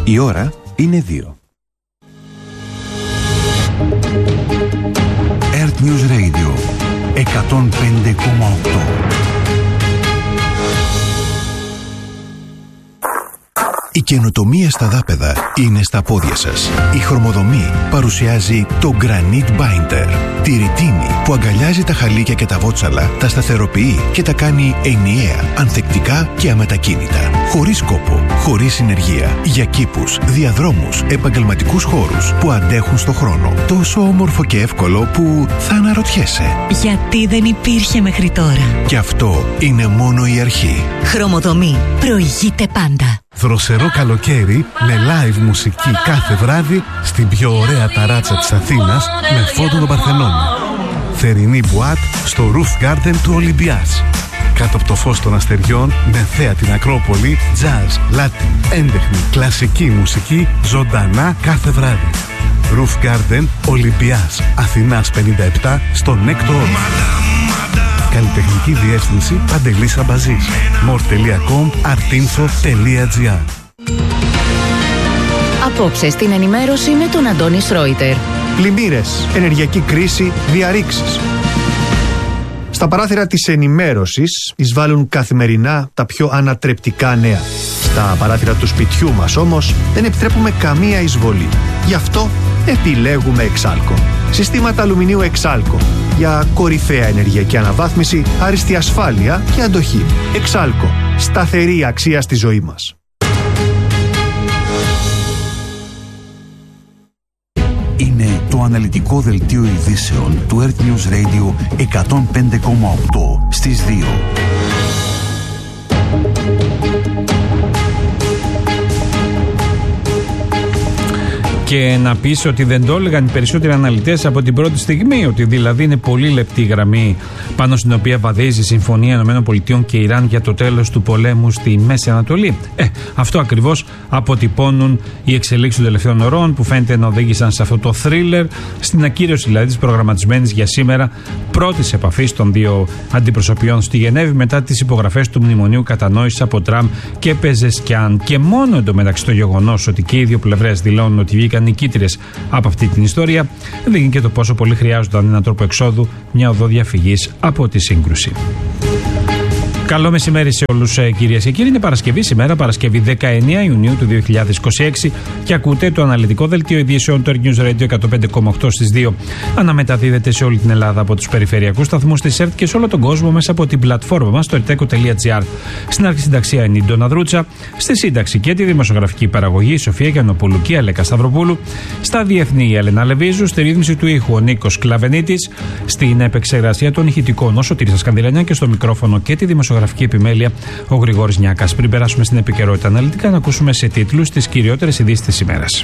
Η ώρα είναι 2. Earth News Radio 105,8. Η καινοτομία στα δάπεδα είναι στα πόδια σας. Η Χρωμοδομή παρουσιάζει το Granite Binder. Τη ρητίνη που αγκαλιάζει τα χαλίκια και τα βότσαλα, τα σταθεροποιεί και τα κάνει ενιαία, ανθεκτικά και αμετακίνητα. Χωρίς κόπο, χωρίς συνεργεία. Για κήπους, διαδρόμους, επαγγελματικούς χώρους που αντέχουν στο χρόνο. Τόσο όμορφο και εύκολο που θα αναρωτιέσαι. Γιατί δεν υπήρχε μέχρι τώρα. Και αυτό είναι μόνο η αρχή. Χρωμοδομή. Προηγείται πάντα. Δροσερό καλοκαίρι με live μουσική κάθε βράδυ στην πιο ωραία ταράτσα της Αθήνας με φόντο τον Παρθενώνα. Θερινή μπουάτ στο Roof Garden του Ολυμπιάς. Κάτω από το φως των αστεριών με θέα την Ακρόπολη, jazz, latin, έντεχνη, κλασική μουσική ζωντανά κάθε βράδυ. Roof Garden Ολυμπιάς Αθηνάς 57 στο Νέκτο Όρφ. Καλλιτεχνική διεύθυνση Παντελής Αμπαζής. more.com artinfo.gr. Απόψε στην ενημέρωση με τον Αντώνη Σρόιτερ. Πλημμύρες, ενεργειακή κρίση, διαρρήξεις. Στα παράθυρα της ενημέρωσης εισβάλλουν καθημερινά τα πιο ανατρεπτικά νέα. Στα παράθυρα του σπιτιού μας όμως δεν επιτρέπουμε καμία εισβολή. Γι' αυτό επιλέγουμε Εξάλκο. Συστήματα αλουμινίου Εξάλκο για κορυφαία ενεργειακή αναβάθμιση, άριστη ασφάλεια και αντοχή. Εξάλκο. Σταθερή αξία στη ζωή μας. Είναι το αναλυτικό δελτίο ειδήσεων του Earth News Radio 105,8 στις 2. Και να πεις ότι δεν το έλεγαν οι περισσότεροι αναλυτές από την πρώτη στιγμή, ότι δηλαδή είναι πολύ λεπτή γραμμή πάνω στην οποία βαδίζει η Συμφωνία ΗΠΑ και Ιράν για το τέλος του πολέμου στη Μέση Ανατολή. Αυτό ακριβώς αποτυπώνουν οι εξελίξεις των τελευταίων ωρών που φαίνεται να οδήγησαν σε αυτό το θρίλερ, στην ακύρωση δηλαδή της προγραμματισμένης για σήμερα πρώτης επαφής των δύο αντιπροσωπιών στη Γενέβη μετά τις υπογραφές του Μνημονίου Κατανόησης από Τραμπ και Πεζεσκιάν. Και μόνο εντωμεταξύ το γεγονός ότι και οι δύο πλευρές δηλώνουν ότι βγήκαν νικήτηρες από αυτή την ιστορία δείχνει και το πόσο πολύ χρειάζονταν έναν τρόπο εξόδου, μια οδό διαφυγής από τη σύγκρουση. Καλό μεσημέρι σε όλους κυρίες και κύριοι. Είναι Παρασκευή σήμερα, Παρασκευή 19 Ιουνίου του 2026 και ακούτε το αναλυτικό δελτίο ειδήσεων του Earth News Radio 105,8 στις 2. Αναμεταδίδεται σε όλη την Ελλάδα από τους περιφερειακούς σταθμούς της ΕΡΤ και σε όλο τον κόσμο μέσα από την πλατφόρμα μας στο erteco.gr. Στην αρχή συνταξία είναι η Ντόνα Δρούτσα, στη σύνταξη και τη δημοσιογραφική παραγωγή η Σοφία Γιαννοπούλου και η Αλέκα Σταυροπούλου, στα διεθνή η Έλενα Λεβίζου, στη ρύθμιση του ήχου ο Νίκος Κλαβενίτης, στην επεξεργασία των ηχητικών ο Σωτήρης Σκανδηλανιά και στο μικρόφωνο και τη δημοσιογραφική επιμέλεια ο Γρηγόρης Νιάκας. Πριν περάσουμε στην επικαιρότητα αναλυτικά, να ακούσουμε σε τίτλους τις κυριότερες ειδήσεις της ημέρας.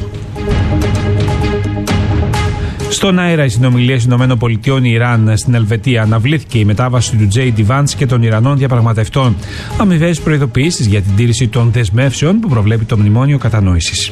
Στον αέρα οι συνομιλίες ΗΠΑ-Ιράν στην Ελβετία αναβλήθηκε η μετάβαση του J.D. Vance και των Ιρανών διαπραγματευτών. Αμοιβαίες προειδοποιήσεις για την τήρηση των δεσμεύσεων που προβλέπει το Μνημόνιο Κατανόησης.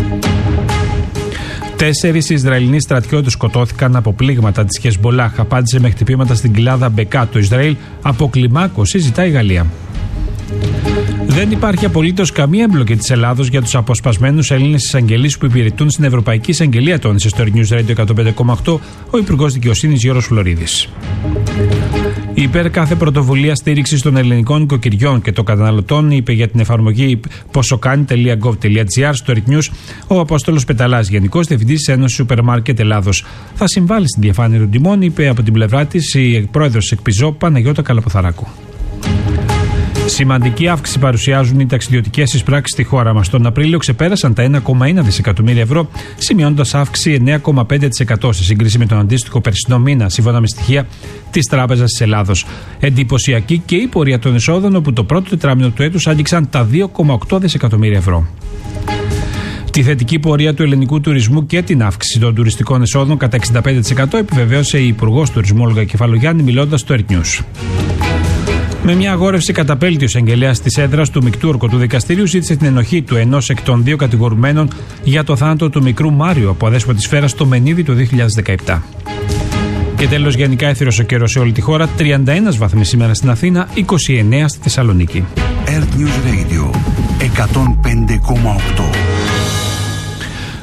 4 Ισραηλινοί στρατιώτες σκοτώθηκαν από πλήγματα της Χεσμπολάχ. Απάντησε με χτυπήματα στην κοιλάδα Μπεκά. Το Ισραήλ αποκλιμάκωση ζητάει η Γαλλία. Δεν υπάρχει απολύτως καμία εμπλοκή της Ελλάδος για τους αποσπασμένους Έλληνες εισαγγελείς που υπηρετούν στην Ευρωπαϊκή Εισαγγελία, τόνισε στο News Radio 105,8 ο Υπουργός Δικαιοσύνης Γιώργος Φλωρίδης. Υπέρ κάθε πρωτοβουλία στήριξης των ελληνικών οικοκυριών και των καταναλωτών, είπε για την εφαρμογή posokani.gov.gr στο Earth News ο Απόστολος Πεταλάς, Γενικός Διευθυντής της Ένωσης Σούπερ Μάρκετ Ελλάδος. Θα συμβάλλει στην διαφάνεια των τιμών, είπε από την πλευρά της η πρόεδρος της Εκπιζό Παναγιώτα Καλαποθαράκου. Σημαντική αύξηση παρουσιάζουν οι ταξιδιωτικές εισπράξεις στη χώρα μας. Τον Απρίλιο ξεπέρασαν τα 1,1 δισεκατομμύρια ευρώ, σημειώνοντας αύξηση 9,5% σε σύγκριση με τον αντίστοιχο περσινό μήνα, σύμφωνα με στοιχεία της Τράπεζας της Ελλάδος. Εντυπωσιακή και η πορεία των εσόδων, όπου το πρώτο τετράμινο του έτους άγγιξαν τα 2,8 δισεκατομμύρια ευρώ. Τη θετική πορεία του ελληνικού τουρισμού και την αύξηση των τουριστικών εσόδων κατά 65% επιβεβαίωσε η Υπουργός Τουρισμού Όλγα Κεφαλογιάννη μιλώντας στο Earth News. Με μια αγόρευση καταπέλτει ο εισαγγελέας της έδρας του Μεικτού Ορκωτού Δικαστηρίου ζήτησε την ενοχή του ενός εκ των 2 κατηγορουμένων για το θάνατο του μικρού Μάριο από αδέσποτη σφαίρα στο Μενίδη το 2017. Και τέλος, γενικά έθυρος ο καιρός σε όλη τη χώρα. 31 βαθμοί σήμερα στην Αθήνα, 29 στη Θεσσαλονίκη. Earth News Radio 105,8.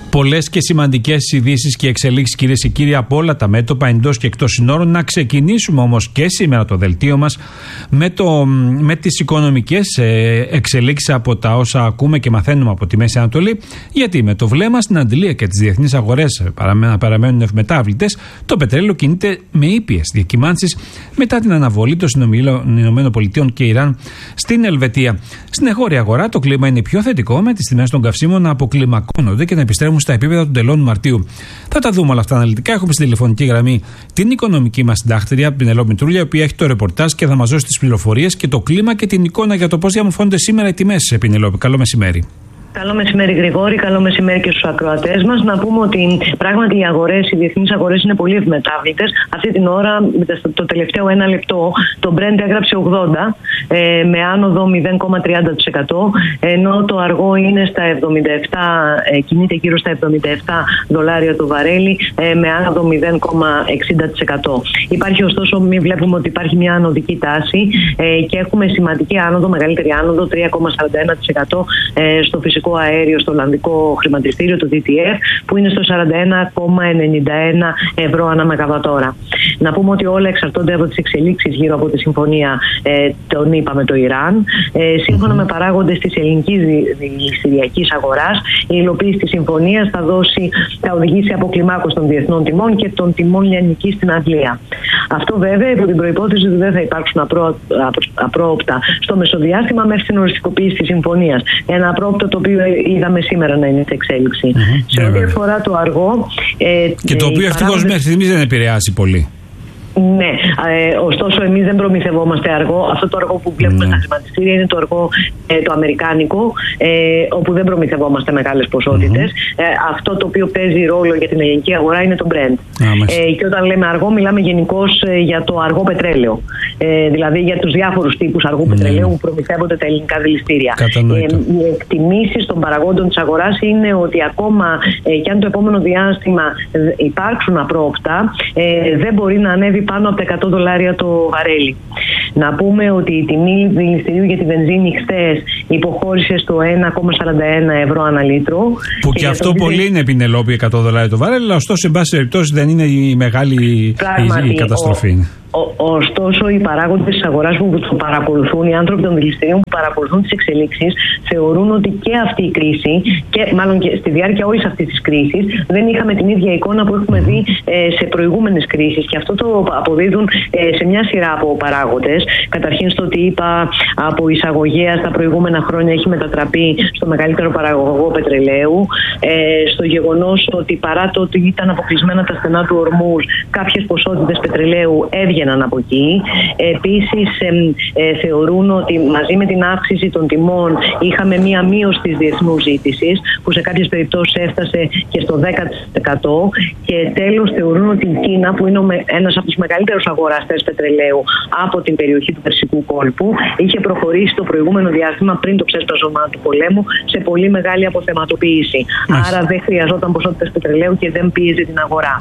Πολλές και σημαντικές ειδήσεις και εξελίξεις, κυρίες και κύριοι, από όλα τα μέτωπα, εντός και εκτός συνόρων. Να ξεκινήσουμε όμως και σήμερα το δελτίο μας με τις οικονομικές εξελίξεις από τα όσα ακούμε και μαθαίνουμε από τη Μέση Ανατολή. Γιατί με το βλέμμα στην αντιλία και τις διεθνείς αγορές παραμένουν ευμετάβλητες, το πετρέλαιο κινείται με ήπιες διακυμάνσεις μετά την αναβολή των συνομιλίων ΗΠΑ και Ιράν στην Ελβετία. Στην εγχώρια αγορά το κλίμα είναι πιο θετικό, με τις τιμές των καυσίμων να αποκλιμακώνονται και να επιστρέφουν στα επίπεδα των τελών Μαρτίου. Θα τα δούμε όλα αυτά αναλυτικά. Έχουμε στη τηλεφωνική γραμμή την οικονομική μας συντάκτρια, Πινελόπη Μητρούλια, η οποία έχει το ρεπορτάζ και θα μας δώσει τις πληροφορίες και το κλίμα και την εικόνα για το πώς διαμορφώνονται σήμερα οι τιμές. Πινελόπη, καλό μεσημέρι. Καλό μεσημέρι, Γρηγόρη. Καλό μεσημέρι και στους ακροατές μας. Να πούμε ότι πράγματι οι διεθνείς αγορές είναι πολύ ευμετάβλητες. Αυτή την ώρα, το τελευταίο 1 λεπτό, το Brent έγραψε 80 με άνοδο 0,30%, ενώ το αργό είναι στα 77, κινείται γύρω στα $77 το βαρέλι με άνοδο 0,60%. Υπάρχει ωστόσο, μην βλέπουμε ότι υπάρχει μια ανωδική τάση και έχουμε σημαντική άνοδο, μεγαλύτερη άνοδο, 3,41% στο φυσικό αέριο, στο Ολλανδικό χρηματιστήριο, το DTF, που είναι στο 41,91 ευρώ ανά μεγαβατόρα. Να πούμε ότι όλα εξαρτώνται από τις εξελίξεις γύρω από τη συμφωνία των ΗΠΑ με το Ιράν. Σύμφωνα με παράγοντες της ελληνικής δηληστηριακής αγοράς, η υλοποίηση της συμφωνίας θα οδηγήσει αποκλιμάκωση των διεθνών τιμών και των τιμών λιανικής στην Αγγλία. Αυτό βέβαια υπό την προϋπόθεση ότι δεν θα υπάρξουν απρόοπτα στο μεσοδιάστημα μέχρι την οριστικοποίηση της συμφωνίας. Ένα απρόοπτο το οποίο είδαμε σήμερα να είναι σε εξέλιξη. Σε ό,τι αφορά το αργό. Και το οποίο ευτυχώς μέχρι στιγμής δεν επηρεάσει πολύ. Ναι, ωστόσο εμείς δεν προμηθευόμαστε αργό. Αυτό το αργό που βλέπουμε στα χρηματιστήρια είναι το αργό το αμερικάνικο, όπου δεν προμηθευόμαστε μεγάλες ποσότητες. Αυτό το οποίο παίζει ρόλο για την ελληνική αγορά είναι το Brent. Και όταν λέμε αργό, μιλάμε γενικώς για το αργό πετρέλαιο. Δηλαδή για τους διάφορους τύπους αργού πετρελαίου που προμηθεύονται τα ελληνικά δηληστήρια. Οι εκτιμήσεις των παραγόντων της αγοράς είναι ότι ακόμα και αν το επόμενο διάστημα υπάρξουν απρόοπτα, δεν μπορεί να ανέβει πάνω από τα $100 το βαρέλι. Να πούμε ότι η τιμή δηληστηρίου για τη βενζίνη χθες υποχώρησε στο 1,41 ευρώ ανά λίτρο. Που και αυτό πολύ είναι, Πινελόπη, $100 το βαρέλι, αλλά ωστόσο, σε πάση περιπτώσει, δεν είναι η μεγάλη καταστροφή. Ωστόσο, οι παράγοντες της αγοράς που το παρακολουθούν, οι άνθρωποι των δηληστηρίων που παρακολουθούν τις εξελίξεις, θεωρούν ότι και αυτή η κρίση, και μάλλον και στη διάρκεια όλης αυτής της κρίσης, δεν είχαμε την ίδια εικόνα που έχουμε δει σε προηγούμενες κρίσεις. Και αυτό το αποδίδουν σε μια σειρά από παράγοντες. Καταρχήν στο ότι είπα από εισαγωγέα τα προηγούμενα χρόνια έχει μετατραπεί στο μεγαλύτερο παραγωγό πετρελαίου. Στο γεγονός ότι παρά το ότι ήταν αποκλεισμένα τα στενά του Ορμούζ, κάποιες ποσότητες πετρελαίου έβγαιναν από εκεί. Επίσης θεωρούν ότι μαζί με την αύξηση των τιμών είχαμε μία μείωση της διεθνούς ζήτησης που σε κάποιες περιπτώσεις έφτασε και στο 10%. Και τέλος θεωρούν ότι η Κίνα, που είναι ένας από τους μεγαλύτερους αγοραστές πετρελαίου από την περιοχή του Περσικού κόλπου, είχε προχωρήσει το προηγούμενο διάστημα πριν το ξέσπασμα του πολέμου σε πολύ μεγάλη αποθεματοποίηση. Άρα δεν χρειαζόταν ποσότητες πετρελαίου και δεν πίεζε την αγορά.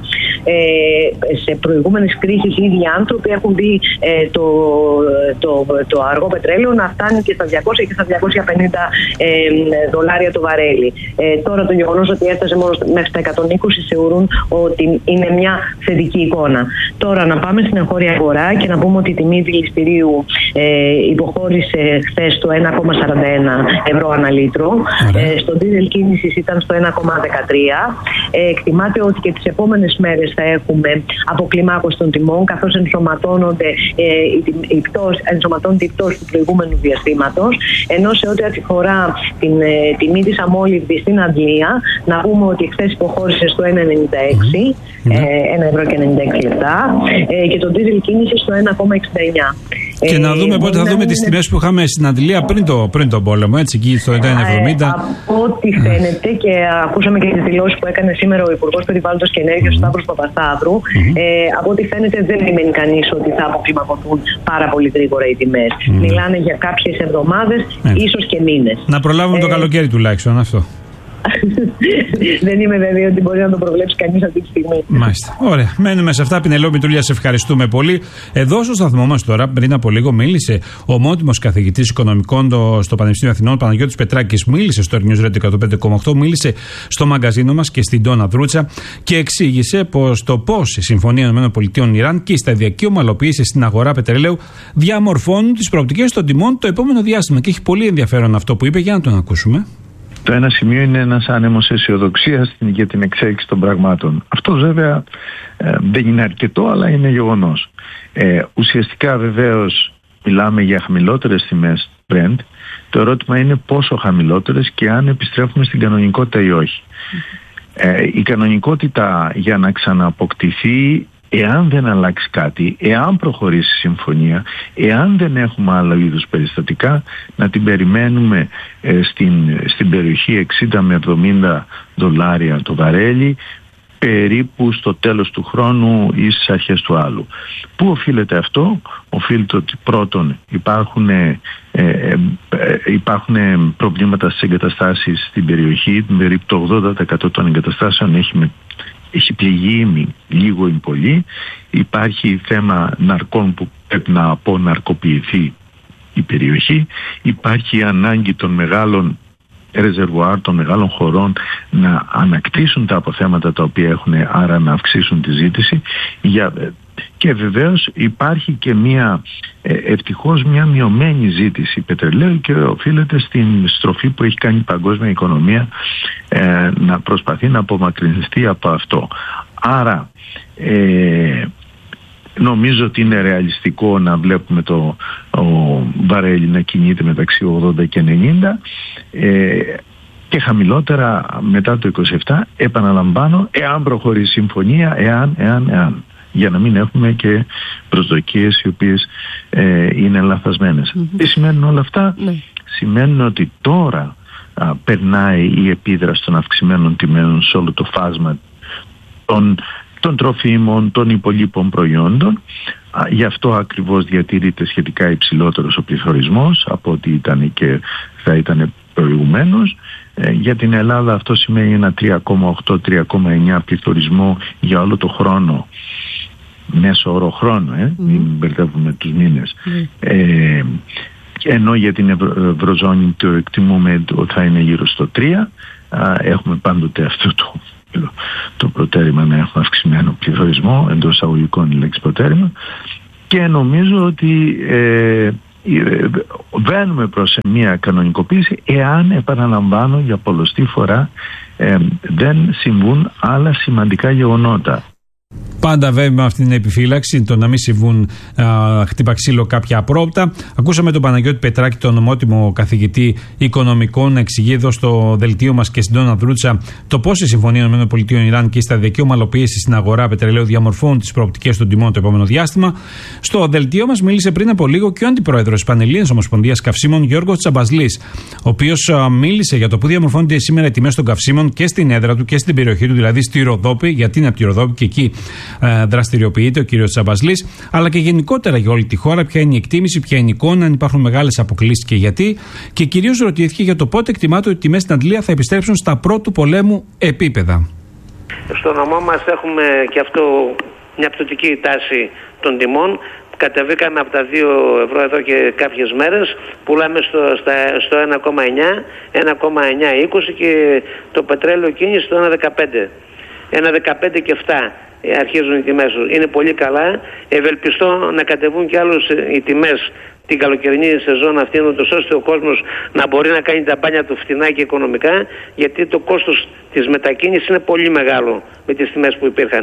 Σε προηγούμενες κρίσεις ήδη οι άνθρωποι έχουν δει το αργό πετρέλαιο να φτάνει και στα 200 και στα $250 το βαρέλι. Τώρα το γεγονός ότι έφτασε μόνο μέχρι τα 120 θεωρούν ότι είναι μια θετική εικόνα. Τώρα να πάμε στην εγχώρια αγορά και να πούμε ότι η τιμή δηληστηρίου υποχώρησε χθες στο 1,41 ευρώ ανά λίτρο. Στο δίζελ κίνησης ήταν στο 1,13. Εκτιμάται ότι και τις επόμενες μέρες θα έχουμε αποκλιμάκωση των τιμών, καθώς ενσωματώνονται η πτώση του προηγούμενου διαστήματος. Ενώ σε ό,τι αφορά την τιμή της αμόλυβδης στην Αγγλία, να πούμε ότι χθες υποχώρησε στο 1,96, 1,96 λεπτά, και το δίζελ κίνηση στο 1,69. Και να δούμε πότε θα δούμε τις τιμές που είχαμε στην Αντλία πριν τον πόλεμο, έτσι, εκεί στο 1,70. Από ό,τι φαίνεται, και ακούσαμε και τις δηλώσεις που έκανε σήμερα ο Υπουργός Περιβάλλοντος και Ενέργειας, ο Σταύρος Παπασταύρου, από ό,τι φαίνεται δεν περιμένει κανείς ότι θα αποκλιμακωθούν πάρα πολύ γρήγορα οι τιμές. Μιλάνε για κάποιες εβδομάδες, ίσως και μήνες. Να προλάβουμε το καλοκαίρι τουλάχιστον αυτό. δεν είμαι βέβαιη ότι μπορεί να το προβλέψει κανείς αυτή τη στιγμή. Μάλιστα. Ωραία. Μένουμε σε αυτά. Πινελόπη Μητρούλια, σε ευχαριστούμε πολύ. Εδώ στο σταθμό μας τώρα, πριν από λίγο, μίλησε ο ομότιμος καθηγητής οικονομικών στο Πανεπιστήμιο Αθηνών, Παναγιώτης Πετράκης, μίλησε στο News Radio 105,8, μίλησε στο μαγκαζίνο μας και στην Ντόνα Δρούτσα και εξήγησε πως το πώς η Συμφωνία ΗΠΑ-Ιράν και η σταδιακή ομαλοποίηση στην αγορά πετρελαίου διαμορφώνουν τις προοπτικές των τιμών το επόμενο διάστημα. Και έχει πολύ ενδιαφέρον αυτό που είπε, για να τον ακούσουμε. Το ένα σημείο είναι ένας άνεμος αισιοδοξίας για την εξέλιξη των πραγμάτων. Αυτό βέβαια δεν είναι αρκετό, αλλά είναι γεγονός. Ουσιαστικά βεβαίως μιλάμε για χαμηλότερες τιμές Brent. Το ερώτημα είναι πόσο χαμηλότερες και αν επιστρέφουμε στην κανονικότητα ή όχι. Η κανονικότητα για να ξανααποκτηθεί, εάν δεν αλλάξει κάτι, εάν προχωρήσει η συμφωνία, εάν δεν έχουμε άλλα είδους περιστατικά, να την περιμένουμε στην περιοχή 60 με 70 δολάρια το βαρέλι, περίπου στο τέλος του χρόνου ή στις αρχές του άλλου. Πού οφείλεται αυτό? Οφείλεται ότι πρώτον υπάρχουν προβλήματα στις εγκαταστάσεις στην περιοχή. Περίπου το 80% των εγκαταστάσεων έχει πληγεί λίγο ή πολύ. Υπάρχει θέμα ναρκών που πρέπει να αποναρκοποιηθεί η περιοχή. Υπάρχει ανάγκη των μεγάλων ρεζερβουάρ, των μεγάλων χωρών να ανακτήσουν τα αποθέματα τα οποία έχουν, άρα να αυξήσουν τη ζήτηση. Και βεβαίως υπάρχει και ευτυχώς μια μειωμένη ζήτηση πετρελαίου και οφείλεται στην στροφή που έχει κάνει η παγκόσμια οικονομία να προσπαθεί να απομακρυνιστεί από αυτό. Άρα νομίζω ότι είναι ρεαλιστικό να βλέπουμε το βαρέλι να κινείται μεταξύ 80 και 90 και χαμηλότερα μετά το 27, επαναλαμβάνω, εάν προχωρήσει η συμφωνία, εάν για να μην έχουμε και προσδοκίες οι οποίες είναι λαθασμένες. Τι σημαίνουν όλα αυτά? Σημαίνουν ότι τώρα περνάει η επίδραση των αυξημένων τιμών σε όλο το φάσμα των τροφίμων, των υπολείπων προϊόντων. Γι' αυτό ακριβώς διατηρείται σχετικά υψηλότερος ο πληθωρισμός από ό,τι ήταν και θα ήταν προηγουμένως. Για την Ελλάδα αυτό σημαίνει ένα 3,8-3,9 πληθωρισμό για όλο το χρόνο, μέσο όρο χρόνο, μην μπερδεύουμε τους μήνες. Ενώ για την Ευρωζώνη το εκτιμούμε ότι θα είναι γύρω στο 3. Έχουμε πάντοτε αυτό το προτέρημα να έχουμε αυξημένο πληθωρισμό, εντός εισαγωγικών η λέξη προτέρημα, και νομίζω ότι βαίνουμε προς μια κανονικοποίηση εάν, επαναλαμβάνω για πολλοστή φορά, δεν συμβούν άλλα σημαντικά γεγονότα. Πάντα βέβαια με αυτή την επιφύλαξη, το να μην συμβούν χτύπα ξύλο κάποια απρόπτα. Ακούσαμε τον Παναγιώτη Πετράκη, τον ομότιμο καθηγητή οικονομικών, να εξηγεί εδώ στο δελτίο μας και στην Ντόνα Δρούτσα το πώς η Συμφωνία ΗΠΑ-Ιράν και η σταδιακή ομαλοποίηση στην αγορά πετρελαίου διαμορφώνουν τις προοπτικές των τιμών το επόμενο διάστημα. Στο δελτίο μας μίλησε πριν από λίγο και ο αντιπρόεδρος της Πανελλήνιας Ομοσπονδίας Καυσίμων, Γιώργος Τσαμπασλής, ο οποίος μίλησε για το που διαμορφώνονται σήμερα οι τιμές των καυσίμων και στην έδρα του και στην περιοχή του, δηλαδή στη Ροδόπη, γιατί είναι από τη Ροδόπη και εκεί δραστηριοποιείται ο κύριος Τσαμπασλής, αλλά και γενικότερα για όλη τη χώρα, ποια είναι η εκτίμηση, ποια είναι η εικόνα, αν υπάρχουν μεγάλες αποκλίσεις και γιατί. Και κυρίως ρωτήθηκε για το πότε εκτιμάται ότι οι τιμές στην Αντλία θα επιστρέψουν στα πρώτου πολέμου επίπεδα. Στο νομό μας έχουμε και αυτό μια πτωτική τάση των τιμών. Κατεβήκαμε από τα 2 ευρώ εδώ και κάποιες μέρες, πουλάμε στο 1,9, 1,920 και το πετρέλαιο κίνηση στο 1,15. 1,15 και 7 αρχίζουν οι τιμές του. Είναι πολύ καλά. Ευελπιστώ να κατεβούν κι άλλους οι τιμές την καλοκαιρινή σεζόν αυτή, ώστε ο κόσμος να μπορεί να κάνει τα μπάνια του φτηνά και οικονομικά, γιατί το κόστος της μετακίνησης είναι πολύ μεγάλο με τις τιμές που υπήρχαν.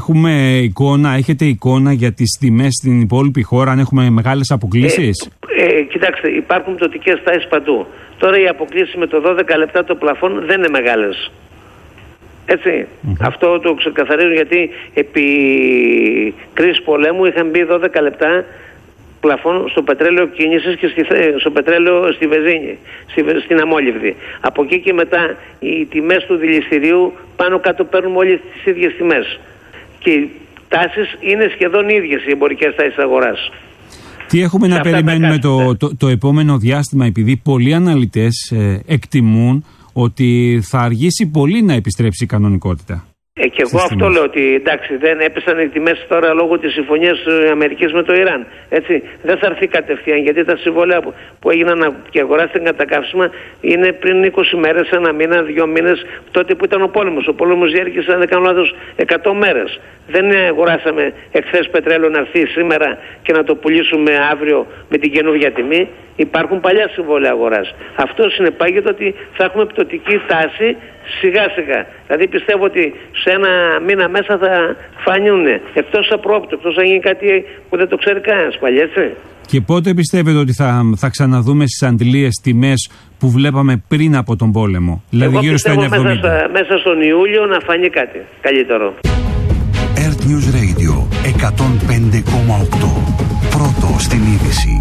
Έχετε εικόνα για τις τιμές στην υπόλοιπη χώρα, αν έχουμε μεγάλες αποκλίσεις? Κοιτάξτε, υπάρχουν πτωτικές τάσεις παντού. Τώρα οι αποκλίσεις με το 12 λεπτά το πλαφόν δεν είναι μεγάλες. Έτσι. Αυτό το ξεκαθαρίζω, γιατί επί κρίση πολέμου είχαν μπει 12 λεπτά πλαφόν στο πετρέλαιο κίνησης και στο πετρέλαιο στη βενζίνη, στην αμόλυβδη. Από εκεί και μετά οι τιμές του δηληστηρίου πάνω κάτω παίρνουμε όλες τις ίδιες τιμές. Και οι τάσεις είναι σχεδόν ίδιες, οι εμπορικές τάσεις αγοράς. Τι έχουμε να περιμένουμε το επόμενο διάστημα, επειδή πολλοί αναλυτές εκτιμούν ότι θα αργήσει πολύ να επιστρέψει η κανονικότητα. Και εγώ αυτό λέω, ότι εντάξει, δεν έπεσαν οι τιμές τώρα λόγω της συμφωνίας της Αμερικής με το Ιράν. Έτσι, δεν θα έρθει κατευθείαν, γιατί τα συμβόλαια που έγιναν και αγοράστηκαν κατά καύσιμα είναι πριν 20 μέρες, ένα μήνα, 2 μήνες, τότε που ήταν ο πόλεμος. Ο πόλεμος διέρχησε, αν δεν κάνω λάθος, 100 μέρες. Δεν αγοράσαμε εχθές πετρέλαιο να έρθει σήμερα και να το πουλήσουμε αύριο με την καινούργια τιμή. Υπάρχουν παλιά συμβόλαια αγοράς. Αυτό συνεπάγεται ότι θα έχουμε πτωτική τάση σιγά σιγά. Δηλαδή πιστεύω ότι σε ένα μήνα μέσα θα φανούν, εκτός απρόπτου, εκτός αν γίνει κάτι που δεν το ξέρει κανένας πάλι, έτσι. Και πότε πιστεύετε ότι θα ξαναδούμε στις αντιλίες τιμές που βλέπαμε πριν από τον πόλεμο? Δηλαδή εγώ γύρω στο 970. Μέσα στον Ιούλιο να φανεί κάτι καλύτερο. Earth News Radio 105,8. Πρώτο στην είδηση.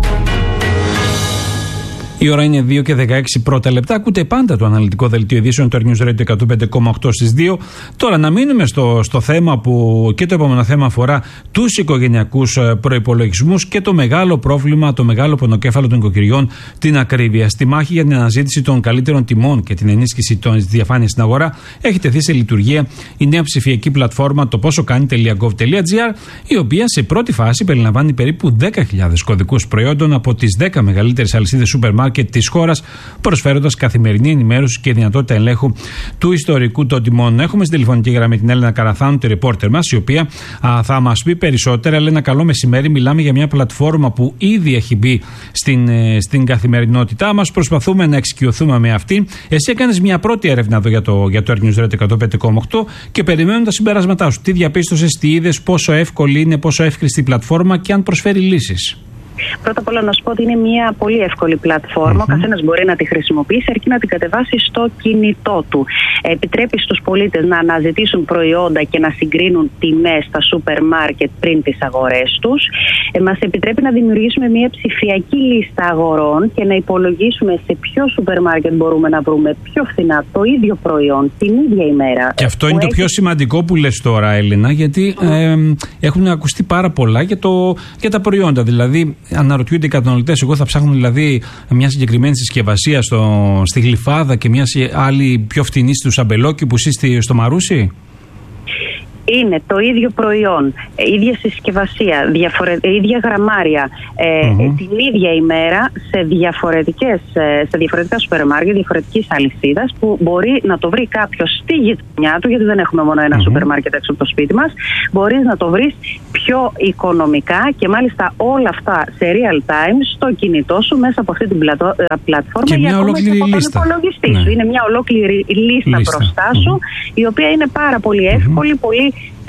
Η ώρα είναι 2 και 16 πρώτα λεπτά. Ακούτε πάντα το αναλυτικό δελτίο ειδήσεων του News Radio 105,8 στις 2. Τώρα να μείνουμε στο θέμα που και το επόμενο θέμα αφορά τους οικογενειακούς προϋπολογισμούς και το μεγάλο πρόβλημα, το μεγάλο πονοκέφαλο των οικοκυριών, την ακρίβεια. Στη μάχη για την αναζήτηση των καλύτερων τιμών και την ενίσχυση της διαφάνειας στην αγορά έχει τεθεί σε λειτουργία η νέα ψηφιακή πλατφόρμα το πόσοκάνει.gov.gr, η οποία σε πρώτη φάση περιλαμβάνει περίπου 10.000 κωδικούς προϊόντων από τις 10 μεγαλύτερες αλυσίδες σούπερ μάρκετ της χώρας, προσφέροντας καθημερινή ενημέρωση και δυνατότητα ελέγχου του ιστορικού των τιμών. Έχουμε στην τηλεφωνική γραμμή την Έλενα Καραθάνου, τη ρεπόρτερ μας, η οποία θα μας πει περισσότερα. Έλενα, καλό μεσημέρι. Μιλάμε για μια πλατφόρμα που ήδη έχει μπει στην καθημερινότητά μας. Προσπαθούμε να εξοικειωθούμε με αυτή. Εσύ έκανες μια πρώτη έρευνα εδώ για το Earth News Radio 105,8 και περιμένουμε τα συμπεράσματά σου. Τι διαπίστωσες, τι είδες, πόσο εύκολη είναι, πόσο εύχρηστη η πλατφόρμα και αν προσφέρει λύσεις? Πρώτα απ' όλα να σου πω ότι είναι μια πολύ εύκολη πλατφόρμα. Ο καθένας μπορεί να τη χρησιμοποιήσει αρκεί να την κατεβάσει στο κινητό του. Επιτρέπει στους πολίτες να αναζητήσουν προϊόντα και να συγκρίνουν τιμές στα σούπερ μάρκετ πριν τις αγορές τους. Μας επιτρέπει να δημιουργήσουμε μια ψηφιακή λίστα αγορών και να υπολογίσουμε σε ποιο σούπερ μάρκετ μπορούμε να βρούμε πιο φθηνά το ίδιο προϊόν την ίδια ημέρα. Και αυτό είναι το πιο σημαντικό που λες τώρα, Έλληνα, γιατί έχουν ακουστεί πάρα πολλά για τα προϊόντα. Δηλαδή, αναρωτιούνται οι καταναλωτές, εγώ θα ψάχνω δηλαδή μια συγκεκριμένη συσκευασία στη Γλυφάδα και μια άλλη πιο φτηνή στους αμπελόκηπους ή στο Μαρούσι? Είναι το ίδιο προϊόν, ίδια συσκευασία, ίδια γραμμάρια, την ίδια ημέρα σε διαφορετικά σούπερ μάρκετ, διαφορετικής αλυσίδας, που μπορεί να το βρει κάποιος στη γειτονιά του, γιατί δεν έχουμε μόνο ένα σούπερ μάρκετ έξω από το σπίτι μας. Μπορείς να το βρεις πιο οικονομικά και μάλιστα όλα αυτά σε real time στο κινητό σου μέσα από αυτή την πλατφόρμα και μια ολόκληρη λίστα. Υπολογιστή σου. Είναι μια ολόκληρη λίστα μπροστά σου, η οποία είναι πάρα πολύ εύκολη, πολύ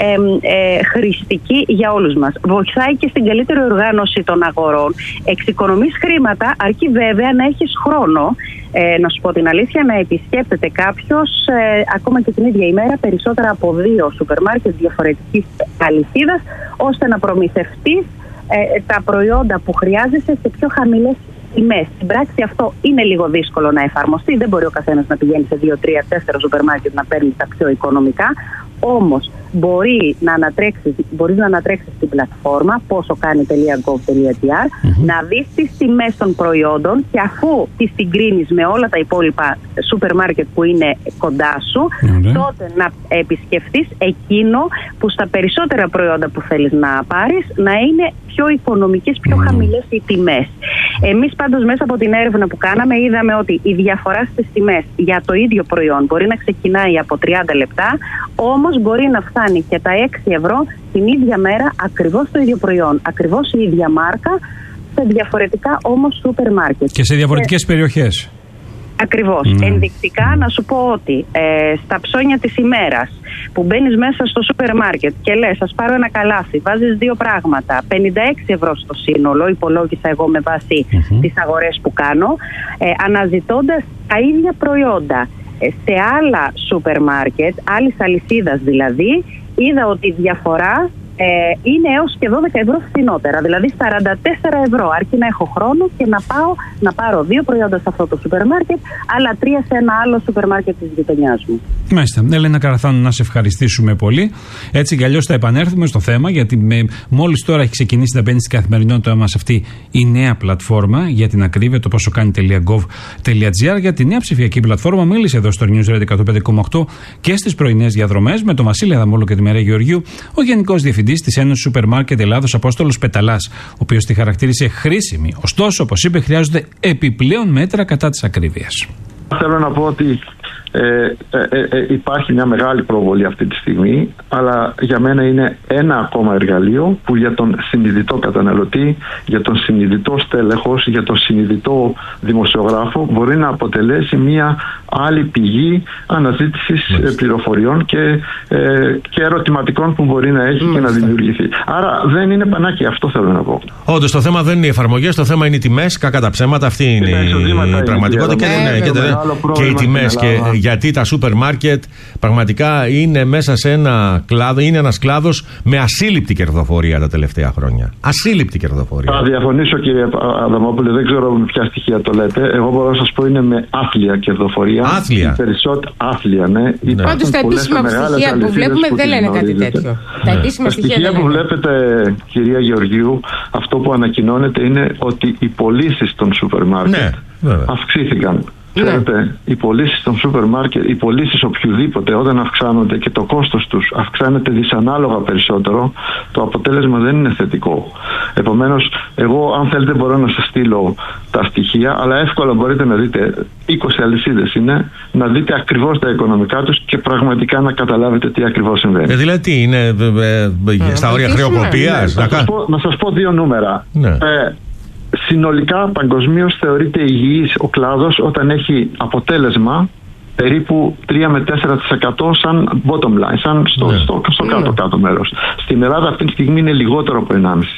χρηστική για όλους μας. Βοηθάει και στην καλύτερη οργάνωση των αγορών. Εξοικονομείς χρήματα, αρκεί βέβαια να έχεις χρόνο, να σου πω την αλήθεια, να επισκέπτεται κάποιος ακόμα και την ίδια ημέρα περισσότερα από 2 σούπερ μάρκετ διαφορετικής αλυσίδας, ώστε να προμηθευτείς τα προϊόντα που χρειάζεσαι σε πιο χαμηλές τιμές. Στην πράξη αυτό είναι λίγο δύσκολο να εφαρμοστεί. Δεν μπορεί ο καθένας να πηγαίνει σε 2, 3, 4 σούπερ μάρκετ να παίρνει τα πιο οικονομικά. Όμως μπορείς να ανατρέξεις στην πλατφόρμα πόσοκάνει.gov.gr, να δεις τις τιμές των προϊόντων και αφού τις συγκρίνεις με όλα τα υπόλοιπα σούπερ μάρκετ που είναι κοντά σου, τότε να επισκεφτείς εκείνο που στα περισσότερα προϊόντα που θέλεις να πάρεις να είναι πιο οικονομικές, πιο χαμηλές οι τιμές. Εμείς πάντως μέσα από την έρευνα που κάναμε είδαμε ότι η διαφορά στις τιμές για το ίδιο προϊόν μπορεί να ξεκινάει από 30 λεπτά, όμως μπορεί να φτάνει και τα 6 ευρώ την ίδια μέρα, ακριβώς το ίδιο προϊόν, ακριβώς η ίδια μάρκα, σε διαφορετικά όμως σούπερ μάρκετ. Και σε διαφορετικές περιοχές. Ακριβώς. Ενδεικτικά να σου πω ότι στα ψώνια της ημέρας που μπαίνεις μέσα στο σούπερ μάρκετ και λες ας πάρω ένα καλάθι, βάζεις 2 πράγματα, 56 ευρώ στο σύνολο, υπολόγισα εγώ με βάση τις αγορές που κάνω, αναζητώντας τα ίδια προϊόντα σε άλλα σούπερ μάρκετ, άλλης αλυσίδας δηλαδή, είδα ότι η διαφορά είναι έως και 12 ευρώ φθηνότερα. Δηλαδή 44 ευρώ. Αρκεί να έχω χρόνο και να πάρω 2 προϊόντα σε αυτό το σούπερ μάρκετ, άλλα 3 σε ένα άλλο σούπερ μάρκετ της γειτονιάς μου. Μάλιστα. Έλενα Καραθάνου, να σε ευχαριστήσουμε πολύ. Έτσι κι αλλιώς θα επανέλθουμε στο θέμα, γιατί μόλις τώρα έχει ξεκινήσει να μπαίνει στην καθημερινότητά μας αυτή η νέα πλατφόρμα για την ακρίβεια, το ποσοκάνει.gov.gr. Για τη νέα ψηφιακή πλατφόρμα μίλησε εδώ στο News Radio 105,8 και στις πρωινές διαδρομές με τον Βασίλη Αδαμόλο και τη Μαρία Γεωργίου, ο Γενικός Διευθυντής της Ένωσης Σούπερ Μάρκετ Ελλάδος, Απόστολος Πεταλάς, ο οποίος τη χαρακτήρισε χρήσιμη. Ωστόσο, όπως είπε, χρειάζονται επιπλέον μέτρα κατά της ακρίβειας. Θέλω να πω ότι υπάρχει μια μεγάλη προβολή αυτή τη στιγμή, αλλά για μένα είναι ένα ακόμα εργαλείο που για τον συνειδητό καταναλωτή, για τον συνειδητό στέλεχος, για τον συνειδητό δημοσιογράφο μπορεί να αποτελέσει μια άλλη πηγή αναζήτησης πληροφοριών και ερωτηματικών που μπορεί να έχει και να δημιουργηθεί. Άρα δεν είναι πανάκια, αυτό θέλω να πω. Όντως το θέμα δεν είναι οι εφαρμογές, το θέμα είναι οι τιμές, κακά τα ψέματα, αυτή είναι η πραγματικότητα και οι τιμές. Και γιατί τα σούπερ μάρκετ πραγματικά είναι μέσα σε ένα κλάδο, είναι ένας κλάδος με ασύλληπτη κερδοφορία τα τελευταία χρόνια. Ασύλληπτη κερδοφορία. Θα διαφωνήσω, κύριε Αδαμόπουλε, δεν ξέρω με ποια στοιχεία το λέτε. Εγώ μπορώ να σας πω είναι με άθλια κερδοφορία. Άθλια. Άθλια, ναι. Πάντως τα επίσημα στοιχεία που βλέπουμε δεν λένε κάτι τέτοιο. Τα επίσημα στοιχεία που βλέπετε, κυρία Γεωργίου, αυτό που ανακοινώνεται είναι ότι οι πωλήσεις των σούπερ μάρκετ αυξήθηκαν. Ξέρετε, οι πωλήσεις των σούπερ μάρκετ, οι πωλήσεις οποιοδήποτε όταν αυξάνονται και το κόστος τους αυξάνεται δυσανάλογα περισσότερο, το αποτέλεσμα δεν είναι θετικό. Επομένως, εγώ αν θέλετε μπορώ να σας στείλω τα στοιχεία, αλλά εύκολα μπορείτε να δείτε, 20 αλυσίδες είναι, να δείτε ακριβώς τα οικονομικά τους και πραγματικά να καταλάβετε τι ακριβώς συμβαίνει. Δηλαδή τι είναι στα όρια χρεοκοπίας? Να σας πω 2 νούμερα. Ναι. Συνολικά παγκοσμίως θεωρείται υγιής ο κλάδος όταν έχει αποτέλεσμα περίπου 3 με 4% σαν bottom line, σαν στο κάτω-κάτω μέρος. Στην Ελλάδα αυτή τη στιγμή είναι λιγότερο από 1,5.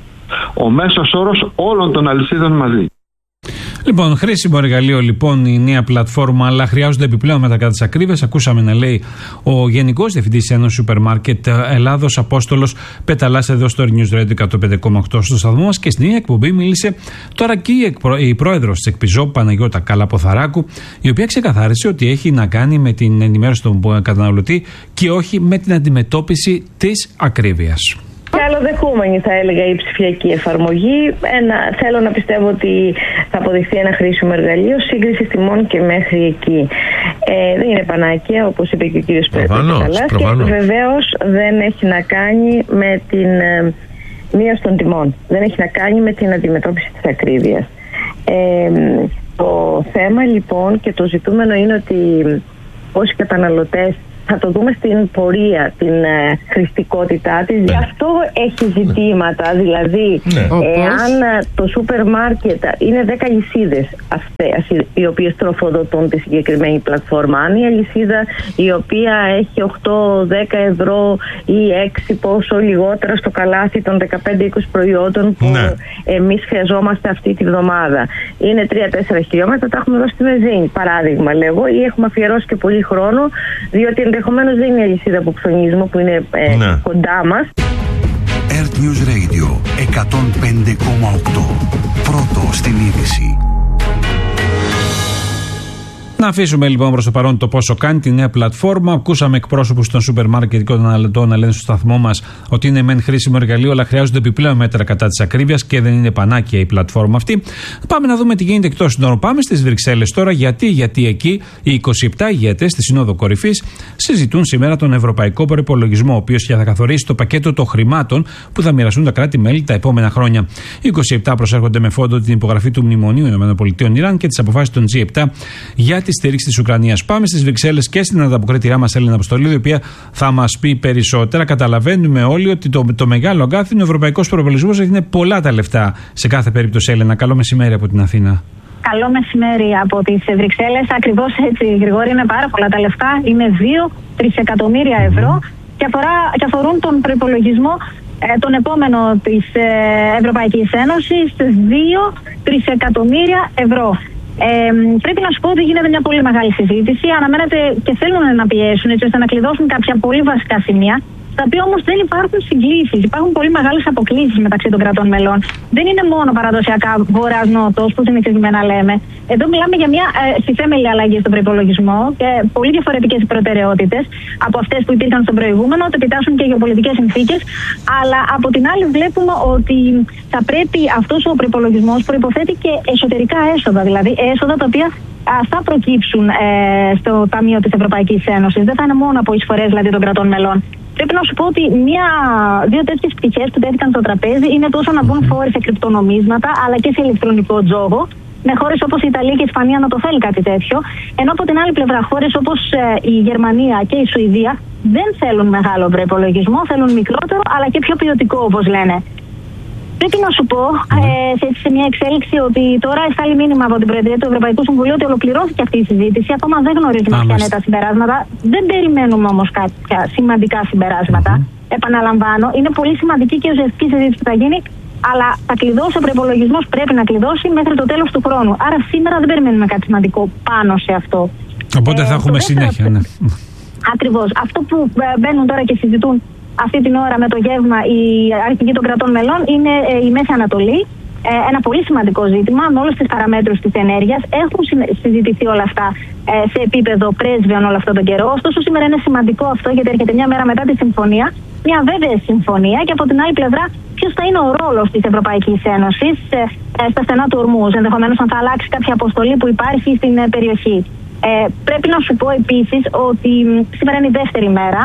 Ο μέσος όρος όλων των αλυσίδων μαζί. Λοιπόν, χρήσιμο εργαλείο λοιπόν η νέα πλατφόρμα, αλλά χρειάζονται επιπλέον μέτρα κατά της ακρίβειας. Ακούσαμε να λέει ο Γενικός Διευθυντής της Ένωσης Σούπερ Μάρκετ Ελλάδος, Απόστολος Πεταλάς, εδώ στο News Radio 105,8 στο σταθμό μας. Και στην ίδια εκπομπή μίλησε τώρα και η πρόεδρος της Εκπιζόπ, Παναγιώτα Καλαποθαράκου, η οποία ξεκαθάρισε ότι έχει να κάνει με την ενημέρωση των καταναλωτή και όχι με την αντιμετώπιση της ακρίβειας. Καλοδεχούμενη θα έλεγα η ψηφιακή εφαρμογή. Θέλω να πιστεύω ότι θα αποδειχθεί ένα χρήσιμο εργαλείο σύγκριση τιμών και μέχρι εκεί. Δεν είναι πανάκια, όπως είπε και ο κύριος Πεταλάς, και βεβαίως δεν έχει να κάνει με την μείωση των τιμών. Δεν έχει να κάνει με την αντιμετώπιση της ακρίβειας. Το θέμα λοιπόν και το ζητούμενο είναι ότι όσοι καταναλωτές θα το δούμε στην πορεία, την χρηστικότητά της. Γι' αυτό έχει ζητήματα. Δηλαδή, εάν το σούπερ μάρκετ είναι 10 αλυσίδες αυτές οι οποίες τροφοδοτούν τη συγκεκριμένη πλατφόρμα, αν η αλυσίδα η οποία έχει 8-10 ευρώ ή 6 πόσο λιγότερα στο καλάθι των 15-20 προϊόντων που εμείς χρειαζόμαστε αυτή τη βδομάδα, είναι 3-4 χιλιόμετρα, τα έχουμε δώσει στη βενζίνη, παράδειγμα λέγω, ή έχουμε αφιερώσει και πολύ χρόνο, διότι ενδεχομένως δεν είναι η αλυσίδα που ψωνίζουμε, που είναι κοντά μας. Earth News Radio 105,8. Πρώτο στην είδηση. Να αφήσουμε λοιπόν προς το παρόν το πόσο κάνει τη νέα πλατφόρμα. Ακούσαμε εκπρόσωπους των σούπερ μάρκετ και των αναλυτών να λένε στο σταθμό μας ότι είναι μεν χρήσιμο εργαλείο, αλλά χρειάζονται επιπλέον μέτρα κατά της ακρίβειας και δεν είναι πανάκια η πλατφόρμα αυτή. Πάμε να δούμε τι γίνεται εκτός συνόρων. Πάμε στις Βρυξέλλες τώρα. Γιατί εκεί οι 27 ηγέτες στη Σύνοδο Κορυφής συζητούν σήμερα τον Ευρωπαϊκό Προϋπολογισμό, ο οποίος θα καθορίσει το πακέτο των χρημάτων που θα μοιραστούν τα κράτη-μέλη τα επόμενα χρόνια. Οι 27 προσέρχονται με φόντο την υπογραφή του Μνημονίου ΗΠΑ και τις αποφάσεις των G7 για τη στήριξη της Ουκρανίας. Πάμε στις Βρυξέλλες και στην ανταποκρίτηρά μας Έλληνα Αποστολίδου, η οποία θα μας πει περισσότερα. Καταλαβαίνουμε όλοι ότι το μεγάλο αγκάθι είναι ο ευρωπαϊκός προϋπολογισμός, γιατί είναι πολλά τα λεφτά σε κάθε περίπτωση. Έλληνα, καλό μεσημέρι από την Αθήνα. Καλό μεσημέρι από τις Βρυξέλλες. Ακριβώς έτσι, Γρηγόρη, είναι πάρα πολλά τα λεφτά. Είναι 2 τρισεκατομμύρια ευρώ και αφορούν τον προϋπολογισμό τον επόμενο της Ευρωπαϊκής Ένωσης, 2 τρισεκατομμύρια ευρώ. Πρέπει να σου πω ότι γίνεται μια πολύ μεγάλη συζήτηση. Αναμένεται και θέλουν να πιέσουν έτσι ώστε να κλειδώσουν κάποια πολύ βασικά σημεία. στα οποία όμως δεν υπάρχουν συγκλήσεις. Υπάρχουν πολύ μεγάλες αποκλίσεις μεταξύ των κρατών μελών. Δεν είναι μόνο παραδοσιακά βορράς-νότος που συνηθισμένα λέμε. Εδώ μιλάμε για μια συστέμελη αλλαγή στον προϋπολογισμό και πολύ διαφορετικές προτεραιότητες από αυτές που υπήρχαν στον προηγούμενο, ότι επιτάσσουν και γεωπολιτικές συνθήκες. Αλλά από την άλλη βλέπουμε ότι θα πρέπει αυτός ο προϋπολογισμός προϋποθέτει και εσωτερικά έσοδα, δηλαδή έσοδα τα οποία θα προκύψουν στο Ταμείο της Ευρωπαϊκής Ένωσης. Δεν θα είναι μόνο από εισφορές δηλαδή των κρατών μελών. Πρέπει να σου πω ότι δύο τέτοιες πτυχές που τέθηκαν στο τραπέζι είναι τόσο να μπουν φόροι σε κρυπτονομίσματα αλλά και σε ηλεκτρονικό τζόγο, με χώρες όπως η Ιταλία και η Ισπανία να το θέλει κάτι τέτοιο, ενώ από την άλλη πλευρά χώρες όπως η Γερμανία και η Σουηδία δεν θέλουν μεγάλο προϋπολογισμό, θέλουν μικρότερο αλλά και πιο ποιοτικό όπως λένε. Πρέπει να σου πω σε μια εξέλιξη ότι τώρα εστάλει μήνυμα από την Προεδρία του Ευρωπαϊκού Συμβουλίου ότι ολοκληρώθηκε αυτή η συζήτηση. Ακόμα δεν γνωρίζουμε ποια είναι τα συμπεράσματα. Δεν περιμένουμε όμως κάποια σημαντικά συμπεράσματα. Επαναλαμβάνω, είναι πολύ σημαντική και ουσιαστική συζήτηση που θα γίνει, αλλά θα κλειδώσει ο προϋπολογισμός, πρέπει να κλειδώσει μέχρι το τέλος του χρόνου. Άρα σήμερα δεν περιμένουμε κάτι σημαντικό πάνω σε αυτό. Οπότε θα έχουμε συνέχεια. Ναι. Ακριβώς. Αυτό που μπαίνουν τώρα και συζητούν αυτή την ώρα με το γεύμα οι αρχηγοί των κρατών μελών είναι η Μέση Ανατολή. Ένα πολύ σημαντικό ζήτημα με όλες τις παραμέτρους της ενέργειας. Έχουν συζητηθεί όλα αυτά σε επίπεδο πρέσβεων όλο αυτόν τον καιρό. Ωστόσο, σήμερα είναι σημαντικό αυτό γιατί έρχεται μια μέρα μετά τη συμφωνία. Μια βέβαιη συμφωνία και από την άλλη πλευρά, ποιος θα είναι ο ρόλος της Ευρωπαϊκής Ένωσης στα στενά του Ορμούζ. Ενδεχομένως, αν θα αλλάξει κάποια αποστολή που υπάρχει στην περιοχή. Πρέπει να σου πω επίσης ότι σήμερα είναι η δεύτερη μέρα.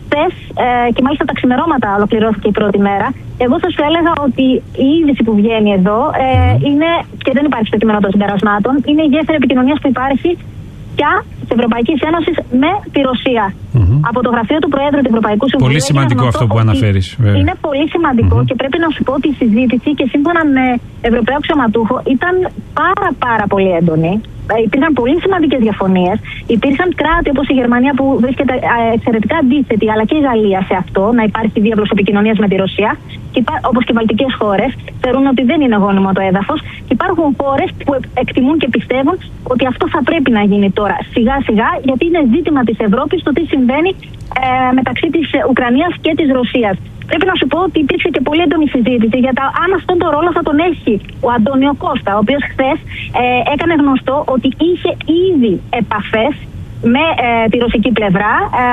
Και μάλιστα τα ξημερώματα ολοκληρώθηκε η πρώτη μέρα. Εγώ θα σου έλεγα ότι η είδηση που βγαίνει εδώ είναι, και δεν υπάρχει στο κείμενο των συμπερασμάτων, είναι η γέφυρα επικοινωνίας που υπάρχει πια της Ευρωπαϊκής Ένωσης με τη Ρωσία. Από το γραφείο του Προέδρου του Ευρωπαϊκού Συμβουλίου. Πολύ σημαντικό αυτό που αναφέρεις. Είναι πολύ σημαντικό και πρέπει να σου πω ότι η συζήτηση και σύμφωνα με Ευρωπαίο αξιωματούχο ήταν πάρα πολύ έντονη. Υπήρχαν πολύ σημαντικές διαφωνίες. Υπήρχαν κράτη όπως η Γερμανία που βρίσκεται εξαιρετικά αντίθετη, αλλά και η Γαλλία σε αυτό, να υπάρχει διάβλος επικοινωνίας με τη Ρωσία, όπως και οι βαλτικές χώρες, θεωρούν ότι δεν είναι γόνιμο το έδαφος. Υπάρχουν χώρες που εκτιμούν και πιστεύουν ότι αυτό θα πρέπει να γίνει τώρα σιγά-σιγά, γιατί είναι ζήτημα της Ευρώπης το τι συμβαίνει μεταξύ της Ουκρανίας και της Ρωσίας. Πρέπει να σου πω ότι υπήρξε και πολύ έντονη συζήτηση για αν αυτόν τον ρόλο θα τον έχει ο Αντώνιο Κώστα, ο οποίος χθες έκανε γνωστό ότι είχε ήδη επαφές με τη ρωσική πλευρά.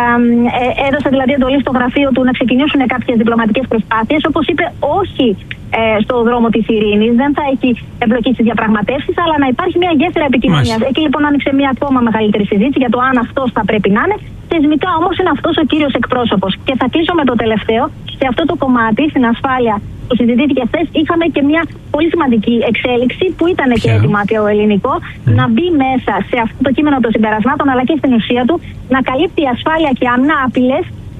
Έδωσε δηλαδή εντολή στο γραφείο του να ξεκινήσουν κάποιες διπλωματικές προσπάθειες. Όπως είπε, όχι στο δρόμο της ειρήνης, δεν θα έχει εμπλοκή στις διαπραγματεύσεις, αλλά να υπάρχει μια γέφυρα επικοινωνίας. Εκεί λοιπόν άνοιξε μια ακόμα μεγαλύτερη συζήτηση για το αν αυτός θα πρέπει να είναι. Θεσμικά όμως είναι αυτός ο κύριος εκπρόσωπος. Και θα κλείσω με το τελευταίο. Σε αυτό το κομμάτι, στην ασφάλεια που συζητήθηκε χθες, είχαμε και μια πολύ σημαντική εξέλιξη που ήταν και έτοιμα ο ελληνικό να μπει μέσα σε αυτό το κείμενο των συμπερασμάτων, αλλά και στην ουσία του, να καλύπτει ασφάλεια και άμυνα απειλές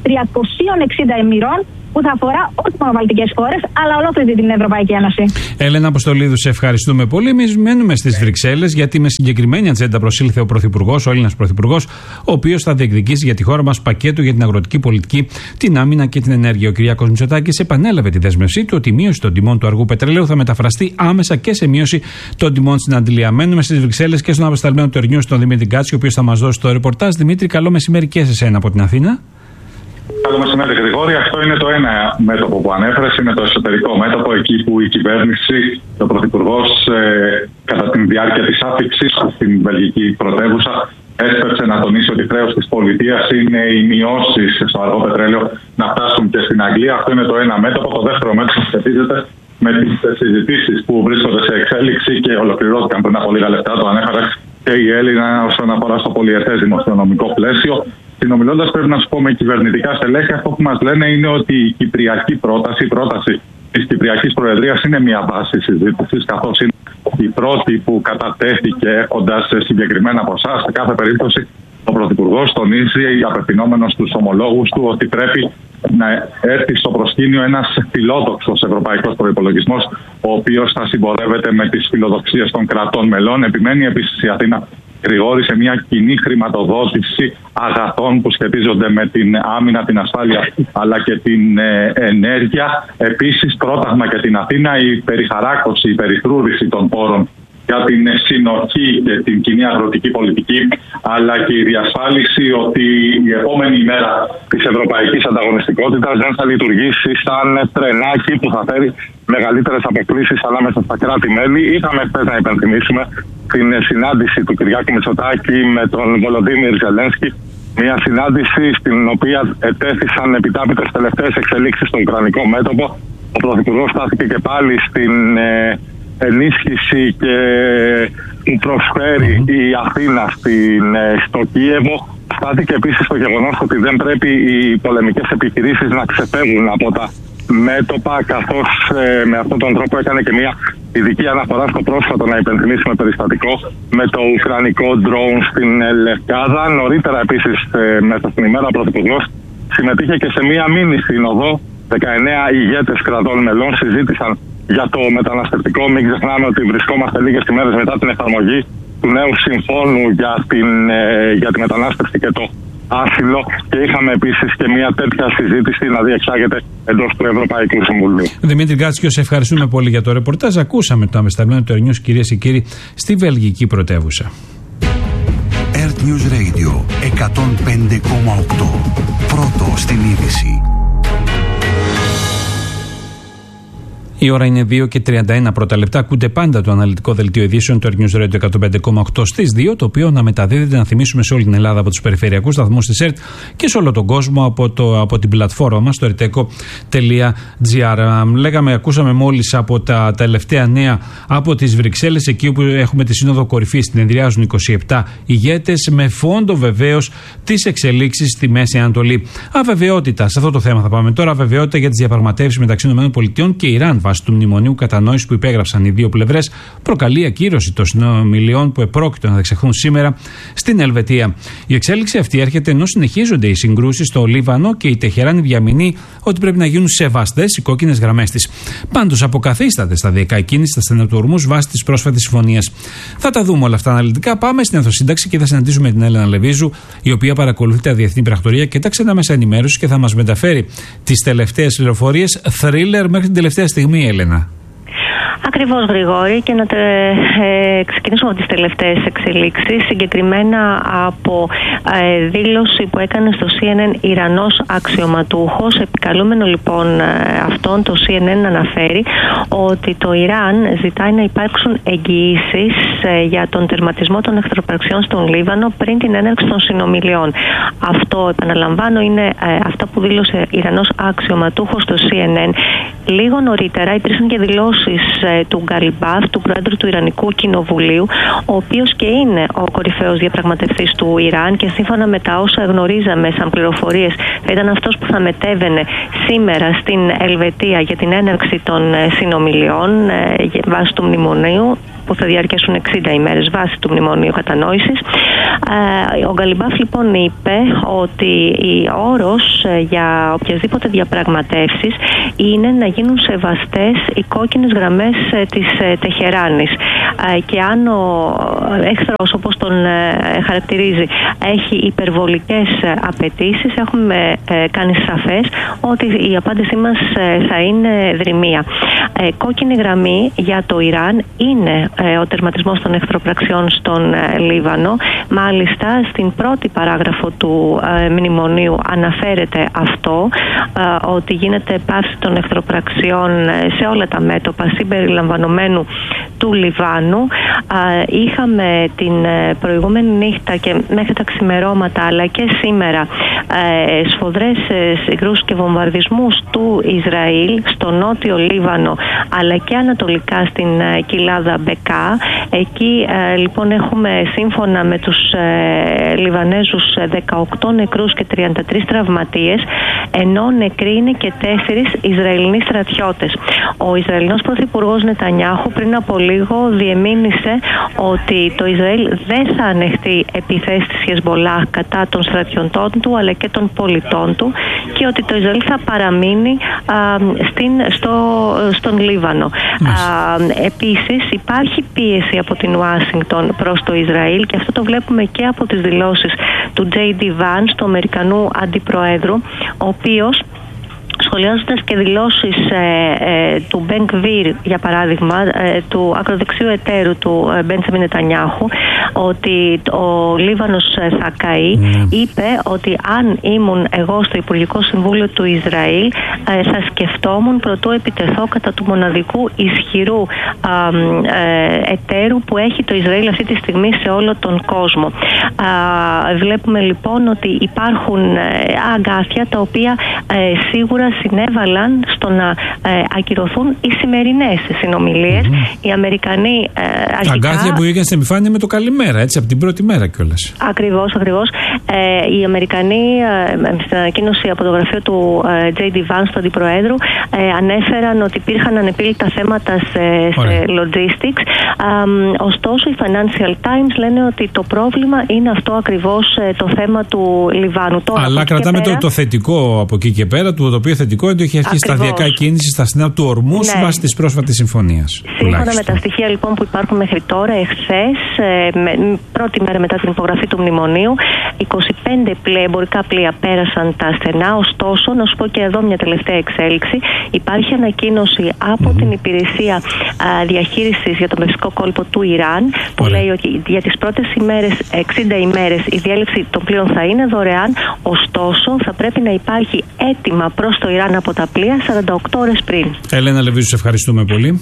360 ημερών, που θα αφορά όχι μόνο βαλτικές χώρες, αλλά ολόκληρη την Ευρωπαϊκή Ένωση. Έλενα Αποστολίδου, σε ευχαριστούμε πολύ. Εμείς μένουμε στις Βρυξέλλες, γιατί με συγκεκριμένη ατζέντα προσήλθε ο Πρωθυπουργός, ο Έλληνας Πρωθυπουργός, ο οποίος θα διεκδικήσει για τη χώρα μας πακέτο για την αγροτική πολιτική, την άμυνα και την ενέργεια. Ο Κυριάκος Μητσοτάκης επανέλαβε τη δέσμευσή του ότι η μείωση των τιμών του αργού πετρελαίου θα μεταφραστεί άμεσα και σε μείωση των τιμών στην Αντλία. Μένουμε στις Βρυξέλλες και στον απεσταλμένο του Ερνιού, τον Δημήτρη Κάτσι, ο οποίος θα μας δώσει το ρεπορτάζ. Δημήτρη, καλό μεσημέρι και σε εσένα από την Αθήνα. Καλό μεσημέρι, Γρηγόρη. Αυτό είναι το ένα μέτωπο που ανέφερες, είναι το εσωτερικό μέτωπο, εκεί που η κυβέρνηση, ο Πρωθυπουργός, κατά τη διάρκεια της άφηξης στην βελγική πρωτεύουσα, έσπευσε να τονίσει ότι χρέος της πολιτείας είναι οι μειώσεις στο αργό πετρέλαιο να φτάσουν και στην Αγγλία. Αυτό είναι το ένα μέτωπο. Το δεύτερο μέτωπο σχετίζεται με τις συζητήσεις που βρίσκονται σε εξέλιξη και ολοκληρώθηκαν πριν από λίγα λεπτά. Το ανέφερε και η Έλληνα όσον αφορά στο πολυετές δημοσιονομικό πλαίσιο. Συνομιλώντας, πρέπει να σου πω με κυβερνητικά στελέχη, αυτό που μας λένε είναι ότι η κυπριακή πρόταση, η πρόταση της Κυπριακής Προεδρίας είναι μια βάση συζήτησης, καθώς είναι η πρώτη που κατατέθηκε έχοντας συγκεκριμένα ποσά. Σε κάθε περίπτωση, ο Πρωθυπουργός τονίζει, απευθυνόμενος στους ομολόγους του, ότι πρέπει να έρθει στο προσκήνιο ένας φιλόδοξος ευρωπαϊκός προϋπολογισμός, ο οποίος θα συμπορεύεται με τις φιλοδοξίες των κρατών μελών. Επιμένει επίσης η Αθήνα, Γρηγόρη, σε μια κοινή χρηματοδότηση αγαθών που σχετίζονται με την άμυνα, την ασφάλεια αλλά και την ενέργεια. Επίσης, πρόταγμα και την Αθήνα η περιχαράκωση, η περιφρούρηση των πόρων για την συνοχή και την κοινή αγροτική πολιτική, αλλά και η διασφάλιση ότι η επόμενη ημέρα της ευρωπαϊκής ανταγωνιστικότητας δεν θα λειτουργήσει σαν τρενάκι που θα φέρει μεγαλύτερες αποκλίσεις ανάμεσα στα κράτη-μέλη. Είχαμε χθες να υπενθυμίσουμε την συνάντηση του Κυριάκου Μητσοτάκη με τον Βολοντίμιρ Ζελένσκι. Μια συνάντηση στην οποία ετέθησαν επιτάπητες τελευταίες εξελίξεις στο ουκρανικό μέτωπο. Ο Πρωθυπουργός στάθηκε και πάλι στην ενίσχυση και που προσφέρει η Αθήνα στο Κίεβο. Στάθηκε επίσης στο γεγονός ότι δεν πρέπει οι πολεμικές επιχειρήσεις να ξεφεύγουν από τα μέτωπα, καθώς με αυτόν τον τρόπο έκανε και μια ειδική αναφορά στο πρόσφατο, να υπενθυμίσουμε, περιστατικό με το ουκρανικό drone στην Λευκάδα. Νωρίτερα επίσης μέσα στην ημέρα ο Πρωθυπουργός συμμετείχε και σε μια μίνι σύνοδο. 19 ηγέτες κρατών μελών συζήτησαν για το μεταναστευτικό. Μην ξεχνάμε ότι βρισκόμαστε λίγες ημέρες μετά την εφαρμογή του νέου συμφώνου για τη μετανάστευση και το άσυλο, και είχαμε επίσης και μια τέτοια συζήτηση να διεξάγεται εντός του Ευρωπαϊκού Συμβουλίου. Δημήτρη Γκάτσιο, σε ευχαριστούμε πολύ για το ρεπορτάζ. Ακούσαμε το αμεσταλμένο του News, κυρίες και κύριοι, στη βελγική πρωτεύουσα. Earth News Radio 105,8. Πρώτο στην είδηση. Η ώρα είναι 2 και 31 πρώτα λεπτά. Ακούτε πάντα το αναλυτικό δελτίο ειδήσεων του Earth News Radio 105,8 στις 2, το οποίο να μεταδίδεται, να θυμίσουμε, σε όλη την Ελλάδα από τους περιφερειακούς σταθμούς της ΕΡΤ και σε όλο τον κόσμο από την πλατφόρμα μας, το erteco.gr. Ακούσαμε μόλις από τα τελευταία νέα από τις Βρυξέλλες, εκεί όπου έχουμε τη Σύνοδο Κορυφής, την ενδυάζουν 27 ηγέτες, με φόντο βεβαίως τις εξελίξεις στη Μέση Ανατολή. Αβεβαιότητα, σε αυτό το θέμα θα πάμε τώρα. Αβεβαιότητα για τις διαπραγματεύσεις μεταξύ ΗΠΑ και Ιράν βάσει του μνημονίου κατανόησης που υπέγραψαν οι δύο πλευρές, προκαλεί ακύρωση των συνομιλιών που επρόκειτο να διεξαχθούν σήμερα στην Ελβετία. Η εξέλιξη αυτή έρχεται ενώ συνεχίζονται οι συγκρούσεις στο Λίβανο και η Τεχεράνη διαμηνεί ότι πρέπει να γίνουν σεβαστές οι κόκκινες γραμμές της. Πάντως, αποκαθίσταται σταδιακά η κίνηση στα στενοτουρμούς βάσει της πρόσφατης συμφωνίας. Θα τα δούμε όλα αυτά αναλυτικά. Πάμε στην Εθνοσύνταξη και θα συναντήσουμε την Έλενα Λεβίζου, η οποία παρακολουθεί τα διεθνή πρακτορία και τα ξένα μέσα ενημέρωση και θα μας μεταφέρει τις τελευταίες πληροφορίες. Θρίλερ μέχρι την τελευταία στιγμή, Έλενα. Ακριβώς, Γρηγόρη, και να ξεκινήσουμε από τις τελευταίες εξελίξεις, συγκεκριμένα από δήλωση που έκανε στο CNN Ιρανός αξιωματούχος. Επικαλούμενο λοιπόν αυτόν, το CNN αναφέρει ότι το Ιράν ζητάει να υπάρξουν εγγυήσεις για τον τερματισμό των εχθροπραξιών στον Λίβανο πριν την έναρξη των συνομιλιών. Αυτό, επαναλαμβάνω, είναι αυτά που δήλωσε Ιρανός αξιωματούχος στο CNN. Λίγο νωρίτερα υπήρξαν και δηλώσεις του Γκαλιμπάφ, του Πρόεδρου του Ιρανικού Κοινοβουλίου, ο οποίος και είναι ο κορυφαίος διαπραγματευτής του Ιράν και σύμφωνα με τα όσα γνωρίζαμε σαν πληροφορίες θα ήταν αυτός που θα μετέβαινε σήμερα στην Ελβετία για την έναρξη των συνομιλιών βάσει του μνημονίου, που θα διαρκέσουν 60 ημέρες βάσει του μνημονίου κατανόησης. Ο Γκαλιμπάφ λοιπόν είπε ότι η όρος για οποιασδήποτε διαπραγματεύσεις είναι να γίνουν σεβαστές οι κόκκινες γραμμές της Τεχεράνης. Και αν ο εχθρός, όπως τον χαρακτηρίζει, έχει υπερβολικές απαιτήσεις, έχουμε κάνει σαφές ότι η απάντησή μας θα είναι δρυμία. Κόκκινη γραμμή για το Ιράν είναι ο τερματισμός των εχθροπραξιών στον Λίβανο. Μάλιστα, στην πρώτη παράγραφο του μνημονίου αναφέρεται αυτό, ότι γίνεται πάυση των εχθροπραξιών σε όλα τα μέτωπα, συμπεριλαμβανομένου του Λιβάνου. Είχαμε την προηγούμενη νύχτα και μέχρι τα ξημερώματα, αλλά και σήμερα, σφοδρές συγκρούσεις και βομβαρδισμούς του Ισραήλ στο νότιο Λίβανο, αλλά και ανατολικά στην κοιλάδα Μπεκά. Εκεί λοιπόν έχουμε, σύμφωνα με τους Λιβανέζους, 18 νεκρούς και 33 τραυματίες, ενώ νεκροί είναι και 4 Ισραηλινοί στρατιώτες. Ο Ισραηλινός Πρωθυπουργός Νετανιάχου πριν από λίγο διεμήνυσε ότι το Ισραήλ δεν θα ανεχτεί επιθέσεις της Χεσμολάχ κατά των στρατιωτών του αλλά και των πολιτών του, και ότι το Ισραήλ θα παραμείνει στον Λίβανο. Επίσης υπάρχει πίεση από την Ουάσιγκτον προς το Ισραήλ, και αυτό το βλέπουμε και από τις δηλώσεις του J.D. Vance, του Αμερικανού Αντιπροέδρου, ο οποίος σχολιάζοντας και δηλώσεις του Μπεν Γκβίρ, για παράδειγμα, του ακροδεξιού εταίρου του Μπέντζαμιν Νετανιάχου, ότι ο Λίβανος θα καεί, είπε ότι αν ήμουν εγώ στο Υπουργικό Συμβούλιο του Ισραήλ, θα σκεφτόμουν προτού επιτεθώ κατά του μοναδικού ισχυρού εταίρου που έχει το Ισραήλ αυτή τη στιγμή σε όλο τον κόσμο. Βλέπουμε λοιπόν ότι υπάρχουν αγκάθια τα οποία σίγουρα συνέβαλαν στο να ακυρωθούν οι σημερινές συνομιλίες. Οι Αμερικανοί αγκάθια που είχαν στην επιφάνεια με το καλημέρα, έτσι, από την πρώτη μέρα κιόλας. Ακριβώς. Οι Αμερικανοί στην ανακοίνωση από το γραφείο του J.D. Vance, του Αντιπροέδρου, ανέφεραν ότι υπήρχαν ανεπίλητα θέματα σε logistics. Ωστόσο, οι Financial Times λένε ότι το πρόβλημα είναι αυτό ακριβώς, το θέμα του Λιβάνου. Αλλά κρατάμε το θετικό από εκεί και πέρα, το οποίο θετικό είναι ότι έχει αρχίσει σταδιακά η κίνηση στα στενά του Ορμούς βάσει της πρόσφατης συμφωνίας. Σύμφωνα με τα στοιχεία λοιπόν που υπάρχουν μέχρι τώρα, εχθές, πρώτη μέρα μετά την υπογραφή του μνημονίου, 25 εμπορικά πλοία πέρασαν τα στενά. Ωστόσο, να σου πω και εδώ μια τελευταία εξέλιξη. Υπάρχει ανακοίνωση από την υπηρεσία διαχείρισης για το Περσικό κόλπο του Ιράν, που λέει ότι για τις πρώτες ημέρες, 60 ημέρες, η διέλευση των πλοίων θα είναι δωρεάν. Ωστόσο, θα πρέπει να υπάρχει έτοιμα προς το Ιράν από τα πλοία 48 ώρες πριν. Έλενα Λεβίζου, σε ευχαριστούμε πολύ.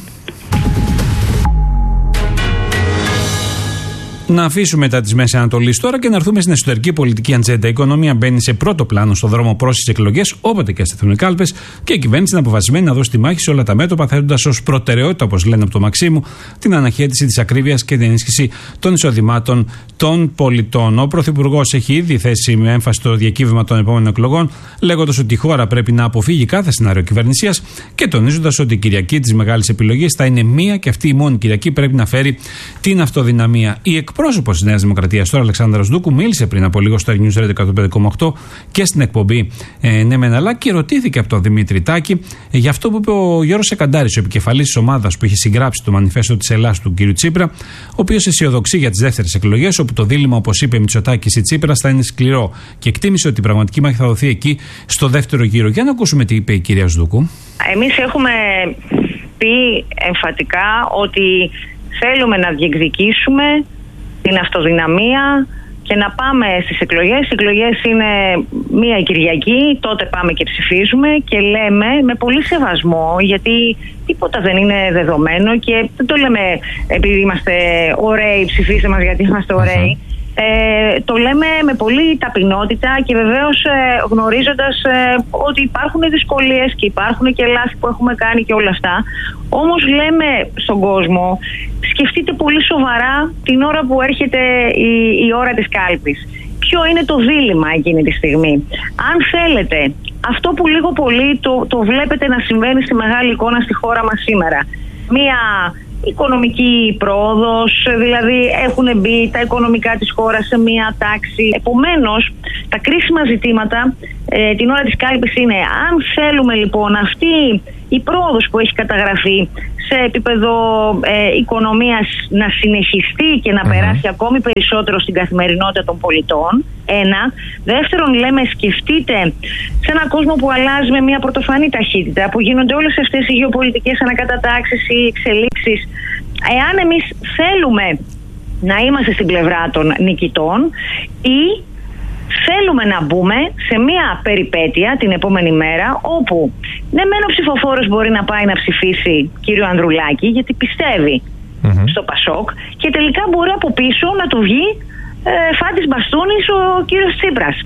Να αφήσουμε τα τη Μέση Ανατολή τώρα και να έρθουμε στην εσωτερική πολιτική ατζέντα. Η οικονομία μπαίνει σε πρώτο πλάνο στο δρόμο προς τις εκλογές, όποτε και στεθούν κάλπες, και η κυβέρνηση είναι αποφασισμένη να δώσει τη μάχη σε όλα τα μέτωπα, θέτοντας ως προτεραιότητα, όπως λένε από το Μαξίμου, την αναχέτηση της ακρίβειας και την ενίσχυση των εισοδημάτων των πολιτών. Ο Πρωθυπουργός έχει ήδη θέσει με έμφαση το διακύβευμα των επόμενων εκλογών, λέγοντας ότι η χώρα πρέπει να αποφύγει κάθε σενάριο κυβερνησίας και τονίζοντας ότι η Κυριακή της μεγάλης επιλογής θα είναι μία και αυτή η μόνη Κυριακή πρέπει να φέρει την αυτοδυναμία. Η εκπρόσωπος της Νέας Δημοκρατίας, τώρα Αλεξάνδρας Δούκου, μίλησε πριν από λίγο στο News Radio 105,8 και στην εκπομπή Ναι Μεν Αλλά και ρωτήθηκε από τον Δημήτρη Τάκη για αυτό που είπε ο Γιώργος Σεκαντάρης, ο επικεφαλής της ομάδας που είχε συγγράψει το μανιφέστο της Ελλάδας του κ. Τσίπρα, ο οποίος αισιοδοξεί για τις δεύτερες εκλογές, όπου το δίλημμα, όπως είπε, Μητσοτάκης ή Τσίπρας θα είναι σκληρό, και εκτίμησε ότι η πραγματική μάχη θα δοθεί εκεί στο δεύτερο γύρο. Για να ακούσουμε τι είπε η κυρία Σδούκου. Εμείς έχουμε πει εμφατικά ότι θέλουμε να διεκδικήσουμε την αυτοδυναμία και να πάμε στις εκλογές. Οι εκλογές είναι μία Κυριακή, τότε πάμε και ψηφίζουμε και λέμε με πολύ σεβασμό, γιατί τίποτα δεν είναι δεδομένο και δεν το λέμε επειδή είμαστε ωραίοι, ψηφίστε μας γιατί είμαστε ωραίοι. Το λέμε με πολύ ταπεινότητα και βεβαίως γνωρίζοντας ότι υπάρχουν δυσκολίες και υπάρχουν και λάθη που έχουμε κάνει και όλα αυτά. Όμως λέμε στον κόσμο, σκεφτείτε πολύ σοβαρά την ώρα που έρχεται η ώρα της κάλπης. Ποιο είναι το δίλημμα εκείνη τη στιγμή. Αν θέλετε, αυτό που λίγο πολύ το βλέπετε να συμβαίνει στη μεγάλη εικόνα στη χώρα μας σήμερα. Μία οικονομική πρόοδος, δηλαδή έχουν μπει τα οικονομικά της χώρας σε μία τάξη. Επομένως, τα κρίσιμα ζητήματα την ώρα της κάλπης είναι αν θέλουμε λοιπόν αυτή η πρόοδος που έχει καταγραφεί σε επίπεδο οικονομίας να συνεχιστεί και να περάσει ακόμη περισσότερο στην καθημερινότητα των πολιτών. Ένα. Δεύτερον, λέμε, σκεφτείτε σε έναν κόσμο που αλλάζει με μια πρωτοφανή ταχύτητα, που γίνονται όλες αυτές οι γεωπολιτικές ανακατατάξεις ή εξελίξεις. Εάν εμείς θέλουμε να είμαστε στην πλευρά των νικητών ή θέλουμε να μπούμε σε μια περιπέτεια την επόμενη μέρα όπου ναι μεν ο ψηφοφόρος μπορεί να πάει να ψηφίσει κύριο Ανδρουλάκη γιατί πιστεύει στο Πασόκ και τελικά μπορεί από πίσω να του βγει φάτης μπαστούνης ο κύριος Τσίπρας.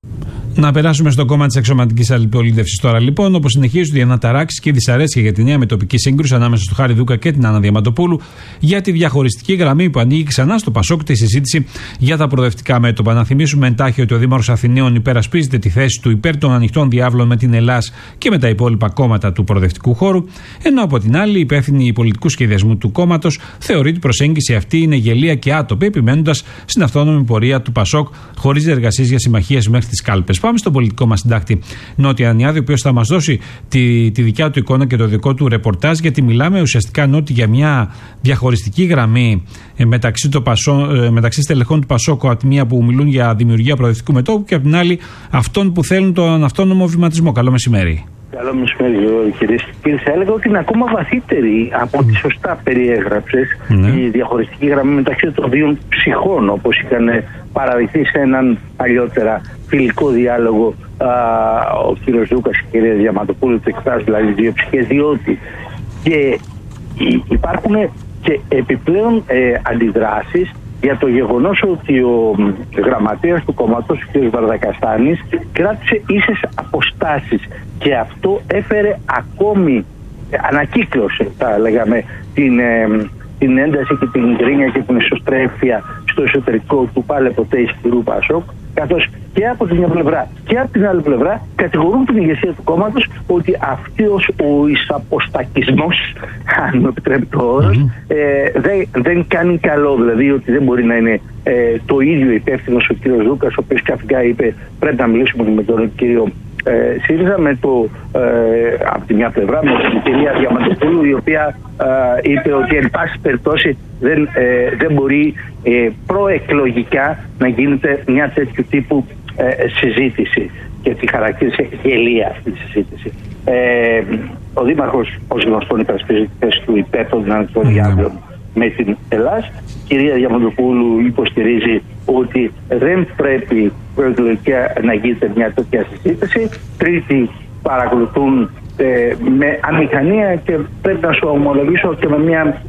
Να περάσουμε στο κόμμα της εξωματικής αντιπολίτευσης τώρα λοιπόν, όπου συνεχίζονται οι αναταράξεις και η δυσαρέσκεια για τη νέα μετοπική σύγκρουση ανάμεσα στο Χάρη Δούκα και την Άννα Διαμαντοπούλου για τη διαχωριστική γραμμή που ανοίγει ξανά στο Πασόκ τη συζήτηση για τα προοδευτικά μέτωπα. Να θυμίσουμε εντάχει ότι ο Δήμαρχος Αθηναίων υπερασπίζεται τη θέση του υπέρ των ανοιχτών διάβλων με την Ελλάς και με τα υπόλοιπα κόμματα του προοδευτικού χώρου, ενώ από την άλλη η υπεύθυνη πολιτικού σχεδιασμού του κόμματος θεωρεί ότι η προσέγγιση αυτή είναι γελία και άτοπη, επιμένοντας στην αυτόνομη πορεία του Πασόκ χωρίς διεργασίες για συμμαχίες μέχρι τις κάλπες. Πάμε στον πολιτικό μας συντάκτη Νότι Ανιάδη, ο οποίος θα μας δώσει τη δικιά του εικόνα και το δικό του ρεπορτάζ, γιατί μιλάμε ουσιαστικά Νότι για μια διαχωριστική γραμμή μεταξύ στελεχών του Πασόκ, από τη μία που μιλούν για δημιουργία προοδευτικού μετώπου και από την άλλη αυτών που θέλουν τον αυτόνομο βηματισμό. Καλό μεσημέρι. Καλό μεσημέρι, κυρίες και κύριοι. Θα έλεγα ότι είναι ακόμα βαθύτερη από ό,τι σωστά περιέγραψες η διαχωριστική γραμμή μεταξύ των δύο ψυχών, όπως είχαν παραδειχθεί σε έναν παλιότερα φιλικό διάλογο ο κύριος Λούκας και η κυρία Διαμαντοπούλου, το εκφράζει δηλαδή δύο ψυχές, διότι και υπάρχουν και επιπλέον αντιδράσεις για το γεγονός ότι ο γραμματέας του κόμματος, ο κ. Βαρδακαστάνης, κράτησε ίσες αποστάσεις και αυτό έφερε ακόμη, ανακύκλωσε θα λέγαμε την ένταση και την γκρίνια και την εσωστρέφεια στο εσωτερικό του πάλε ποτέ ισχυρού Πασόκ, καθώς και από την μια πλευρά και από την άλλη πλευρά κατηγορούν την ηγεσία του κόμματος ότι αυτός ο εισαποστακισμός, αν μου επιτρέπει το όρος, δεν κάνει καλό, δηλαδή ότι δεν μπορεί να είναι το ίδιο υπεύθυνος ο κύριος Λούκας, ο οποίος καθηγά είπε πρέπει να μιλήσουμε με τον κύριο ΣΥΡΙΖΑ, με από τη μια πλευρά με την κυρία Διαμαντοπούλου, η οποία είπε ότι εν πάση περιπτώσει δεν μπορεί προεκλογικά να γίνεται μια τέτοιου τύπου συζήτηση, και τη χαρακτήρισε γελία αυτή τη συζήτηση. Ο Δήμαρχος, ως γνωστόν, υπερασπίζει τη θέση του υπέρ των δυναμικών διάβλων με την Ελλάδα. Η κυρία Διαμαντοπούλου υποστηρίζει ότι δεν πρέπει προεκλογικά να γίνεται μια τέτοια συζήτηση. Τρίτοι παρακολουθούν με αμηχανία και πρέπει να σου ομολογήσω και με μια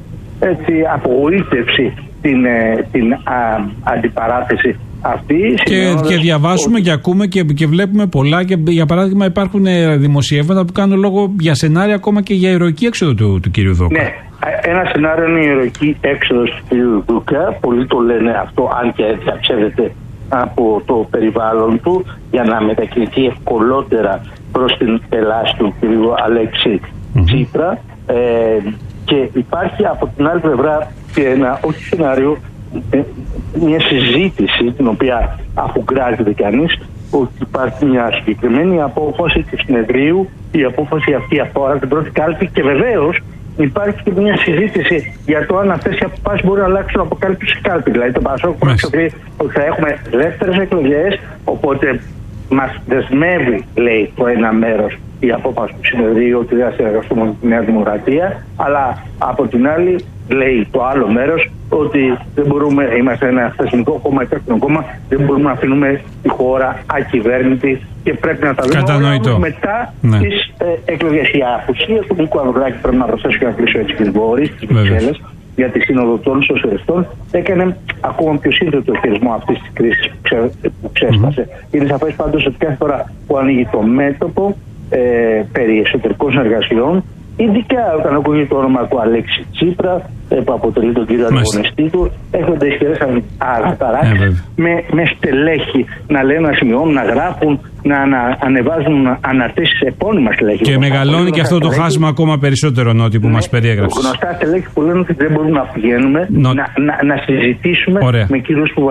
απογοήτευση την αντιπαράθεση αυτή. Και διαβάζουμε και ακούμε και βλέπουμε πολλά, και για παράδειγμα υπάρχουν δημοσιεύματα που κάνουν λόγο για σενάρια ακόμα και για ηρωική έξοδο του κύριου Δούκα. Ναι, ένα σενάριο είναι η ηρωική έξοδος του κύριου Δούκα. Πολλοί το λένε αυτό, αν και διαψεύδεται από το περιβάλλον του, για να μετακινηθεί ευκολότερα προς την Ελλάδα του κύριου Αλέξη Τσίπρα. Και υπάρχει από την άλλη πλευρά και ένα όχι σενάριο, μια συζήτηση την οποία αφουγκράζεται κανείς, ότι υπάρχει μια συγκεκριμένη απόφαση του συνεδρίου. Η απόφαση αυτή αφορά την πρώτη κάλπη και βεβαίως υπάρχει και μια συζήτηση για το αν αυτές οι αποφάσεις μπορούν να αλλάξουν από κάλπη σε κάλπη. Δηλαδή το Πασόκ προεξοφλεί ότι θα έχουμε δεύτερες εκλογές, οπότε μας δεσμεύει, λέει, το ένα μέρος η απόφαση του συνεδρίου ότι δεν θα συνεργαστούμε με τη Νέα Δημοκρατία, αλλά από την άλλη λέει το άλλο μέρος ότι δεν μπορούμε, είμαστε ένα θεσμικό κόμμα, υπεύθυνο κόμμα, δεν μπορούμε να αφήνουμε τη χώρα ακυβέρνητη και πρέπει να τα δούμε μετά τις εκλογές. Η απουσία του Νίκου Ανδρουλάκη, πρέπει να προσθέσω και να κλείσω έτσι την Βόρη, στις Βρυξέλλες, για τη Σύνοδο των Σοσιαλιστών, έκανε ακόμα πιο σύνθετο το χειρισμό αυτής της κρίσης που ξέσπασε. Είναι σαφές πάντως ότι κάθε φορά που ανοίγει το μέτωπο περί εσωτερικών συνεργασιών, ειδικά όταν ακούγεται το όνομα του Αλέξη Τσίπρα, που αποτελεί τον κύριο ανταγωνιστή του, έρχονται ισχυρές αναταράξεις με στελέχη να λένε, να σημειώνουν, να γράφουν, να ανεβάζουν αναρτήσεις επώνυμα στελέχη. Και μεγαλώνει και αυτό το χάσμα ακόμα περισσότερο, Νότι, που μας περιέγραψες. Γνωστά στελέχη που λένε ότι δεν μπορούμε να πηγαίνουμε να συζητήσουμε με κυρίους που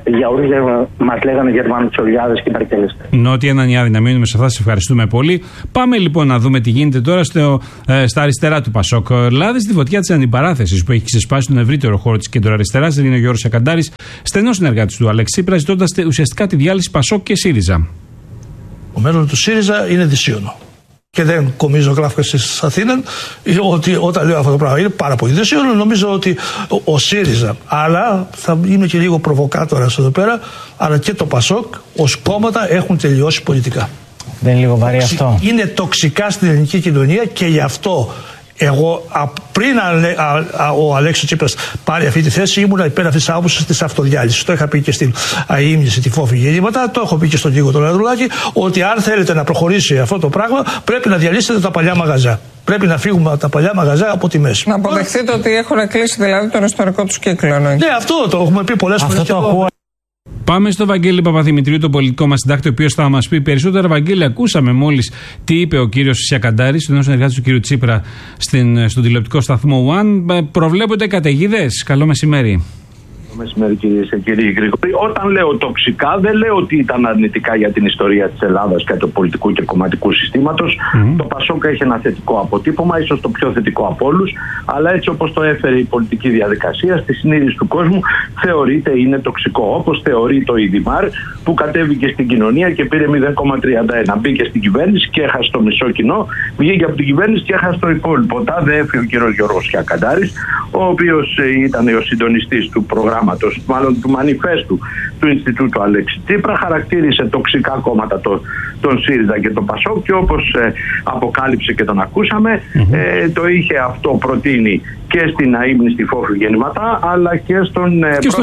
μας λέγανε Γερμανοτσολιάδες και Μπαρκελές. Νότι, έναν Ιάδη, να μείνουμε σε αυτά, σε ευχαριστούμε πολύ. Πάμε λοιπόν να δούμε τι γίνεται τώρα στα αριστερά του Πασόκ. Λάδι στη φωτιά της αντιπαράθεσης που έχει ξεσπάσει τον ευρύτερο χώρο της κεντροαριστεράς, είναι ο Γιώργος Σακαντάρης, στενός συνεργάτης του Αλέξη Τσίπρα, ζητώντας ουσιαστικά τη διάλυση Πασόκ και ΣΥΡΙΖΑ. Το μέλλον του ΣΥΡΙΖΑ είναι δυσίωνο. Και δεν κομίζω γράφω στις Αθήνες ότι όταν λέω αυτό το πράγμα είναι πάρα πολύ δυσίωνο. Νομίζω ότι ο ΣΥΡΙΖΑ, αλλά θα είμαι και λίγο προβοκάτορας εδώ πέρα, αλλά και το Πασόκ ως κόμματα έχουν τελειώσει πολιτικά. Δεν είναι λίγο βαρύ αυτό? Είναι τοξικά στην ελληνική κοινωνία και γι' αυτό εγώ πριν ο Αλέξης Τσίπρας πάρει αυτή τη θέση ήμουν υπέρ αυτής της άποψης της αυτοδιάλυσης. Το είχα πει και στην αείμνηση, τη φόβη γεννήματα, το έχω πει και στον Νίκο τον Ανδρουλάκη, ότι αν θέλετε να προχωρήσει αυτό το πράγμα πρέπει να διαλύσετε τα παλιά μαγαζά. Πρέπει να φύγουμε από τα παλιά μαγαζά από τη μέση. Να αποδεχτείτε ότι έχουν κλείσει δηλαδή τον ιστορικό του κύκλο. Ναι, αυτό το έχουμε πει πολλές φορές. Πάμε στο Βαγγέλη Παπαδημητρίου, τον πολιτικό μας συντάκτη, ο οποίος θα μας πει περισσότερα. Βαγγέλη, ακούσαμε μόλις τι είπε ο κύριος Σιακαντάρης, ο συνεργάτης του κύριου Τσίπρα, στον τηλεοπτικό σταθμό One. Προβλέπονται καταιγίδες? Καλό μεσημέρι. Μεσημέρι, κυρίες και κύριοι Γρηγόρη. Όταν λέω τοξικά, δεν λέω ότι ήταν αρνητικά για την ιστορία της Ελλάδας και του πολιτικού και κομματικού συστήματος. Το Πασόκ έχει ένα θετικό αποτύπωμα, ίσως το πιο θετικό από όλους, αλλά έτσι όπως το έφερε η πολιτική διαδικασία, στη συνείδηση του κόσμου θεωρείται είναι τοξικό. Όπως θεωρεί το ΙΔΙΜΑΡ που κατέβηκε στην κοινωνία και πήρε 0,31. Μπήκε στην κυβέρνηση και έχασε το μισό κοινό, βγήκε από την κυβέρνηση και έχασε το υπόλοιπο. Τάδε έφυγε ο κύριος Γιώργος Χιακαντάρης, ο οποίος ήταν ο συντονιστής του προγράμματος, μάλλον του μανιφέστου του Ινστιτούτου Αλέξη Τσίπρα, χαρακτήρισε τοξικά κόμματα τον ΣΥΡΙΖΑ και τον ΠΑΣΟΚ και όπως αποκάλυψε και τον ακούσαμε, το είχε αυτό προτείνει και στην αείμνηστη Φόφη Γεννηματά, αλλά και στον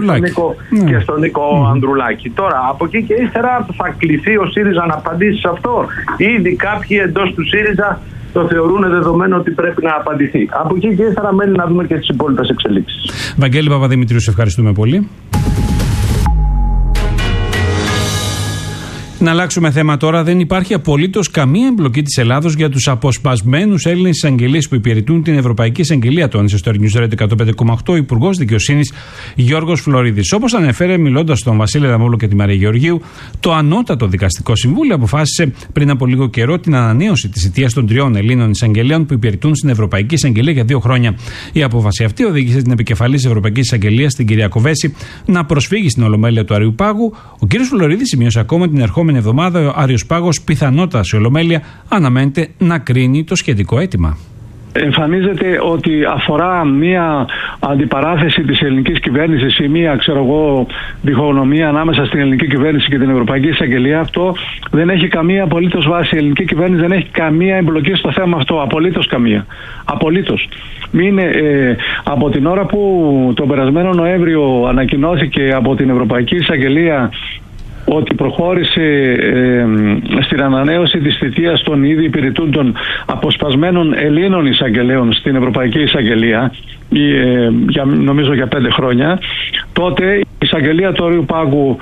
Νίκο Ανδρουλάκη. Τώρα, από εκεί και ύστερα θα κληθεί ο ΣΥΡΙΖΑ να απαντήσει σε αυτό. Ήδη κάποιοι εντός του ΣΥΡΙΖΑ το θεωρούν δεδομένο ότι πρέπει να απαντηθεί. Από εκεί και ύστερα μένει να δούμε και τις υπόλοιπες εξελίξεις. Βαγγέλη Παπαδημητρίου, σε ευχαριστούμε πολύ. Να αλλάξουμε θέμα τώρα. Δεν υπάρχει απολύτως καμία εμπλοκή της Ελλάδος για τους αποσπασμένους Έλληνες εισαγγελείς που υπηρετούν την Ευρωπαϊκή Εισαγγελία, τόνισε στο News Radio 105,8 ο Υπουργός Δικαιοσύνης Γιώργος Φλωρίδης. Όπως ανέφερε μιλώντας στον Βασίλη Αδαμόπουλο και τη Μαρία Γεωργίου, το Ανώτατο Δικαστικό Συμβούλιο αποφάσισε πριν από λίγο καιρό την ανανέωση της θητείας των 3 Ελλήνων εισαγγελέων που υπηρετούν στην Ευρωπαϊκή Εισαγγελία για 2 χρόνια. Η απόφαση αυτή οδήγησε την επικεφαλής της Ευρωπαϊκής Εισαγγελίας, την κυρία Κοβέση, να προσφύγει στην Ολομέλεια του Αριουπάγου. Ο κ. Φλωρίδης σημείωσε ακόμα την ερχόμενη εβδομάδα ο Άριος Πάγος πιθανότατα σε Ολομέλεια αναμένεται να κρίνει το σχετικό αίτημα. Εμφανίζεται ότι αφορά μία αντιπαράθεση της ελληνικής κυβέρνησης ή μία, διχογνωμία ανάμεσα στην ελληνική κυβέρνηση και την Ευρωπαϊκή Εισαγγελία. Αυτό δεν έχει καμία απολύτως βάση. Η ελληνική κυβέρνηση δεν έχει καμία εμπλοκή στο θέμα αυτό. Απολύτως καμία. Απολύτως. Από την ώρα που τον περασμένο Νοέμβριο ανακοινώθηκε από την Ευρωπαϊκή Εισαγγελία ότι προχώρησε στην ανανέωση της θητείας των ήδη υπηρετούντων αποσπασμένων Ελλήνων εισαγγελέων στην Ευρωπαϊκή Εισαγγελία, νομίζω για 5 χρόνια, τότε η εισαγγελία του Αριουπάγου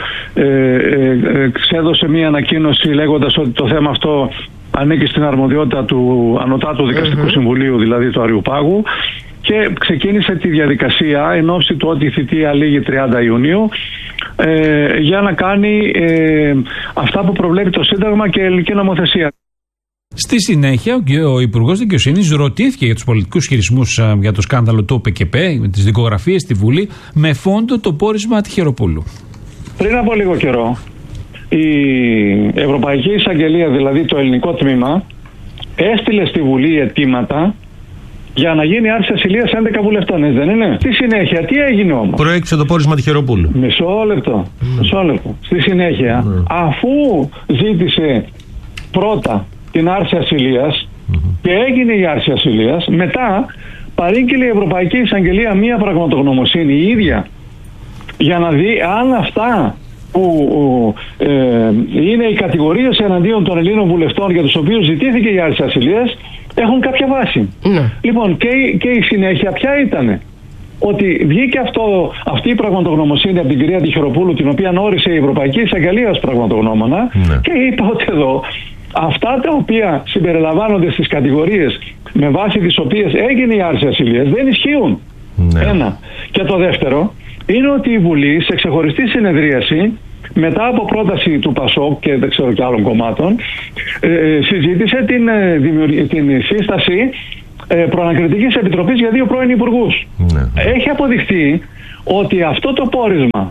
ξέδωσε μία ανακοίνωση λέγοντας ότι το θέμα αυτό ανήκει στην αρμοδιότητα του Ανωτάτου Δικαστικού Συμβουλίου, δηλαδή του Αριουπάγου, και ξεκίνησε τη διαδικασία εν ώψη του ότι η θητεία λήγει 30 Ιουνίου για να κάνει αυτά που προβλέπει το Σύνταγμα και η ελληνική νομοθεσία. Στη συνέχεια, ο Υπουργός Δικαιοσύνης ρωτήθηκε για τους πολιτικούς χειρισμούς για το σκάνδαλο του ΟΠΚΠ, με τις δικογραφίες στη Βουλή, με φόντο το πόρισμα Τυχεροπούλου. Πριν από λίγο καιρό, η Ευρωπαϊκή Εισαγγελία, δηλαδή το ελληνικό τμήμα, έστειλε στη Βουλή αιτήματα για να γίνει άρση ασυλίας 11 βουλευτών, δεν είναι? Στη συνέχεια, τι έγινε όμως? Προέκυψε το πόρισμα Τυχεροπούλου. Μισό λεπτό. Στη συνέχεια, αφού ζήτησε πρώτα την άρση ασυλίας και έγινε η άρση ασυλίας, μετά παρήγγειλε η Ευρωπαϊκή Εισαγγελία μία πραγματογνωμοσύνη η ίδια για να δει αν αυτά που είναι οι κατηγορίες εναντίον των Ελλήνων βουλευτών για τους οποίους ζητήθηκε η άρση ασυλίας έχουν κάποια βάση. Λοιπόν, και η συνέχεια ποια ήτανε? Ότι βγήκε αυτή η πραγματογνωμοσύνη από την κυρία Τυχεροπούλου, την οποία όρισε η Ευρωπαϊκή Εισαγγελία ως πραγματογνώμονα, και είπα ότι εδώ αυτά τα οποία συμπεριλαμβάνονται στις κατηγορίες με βάση τις οποίες έγινε η άρση ασυλίας δεν ισχύουν. Ένα. Και το δεύτερο είναι ότι η Βουλή σε ξεχωριστή συνεδρίαση, μετά από πρόταση του ΠΑΣΟΚ και δεν ξέρω και άλλων κομμάτων, συζήτησε την σύσταση προανακριτικής επιτροπής για 2 πρώην υπουργούς. Έχει αποδειχθεί ότι αυτό το πόρισμα,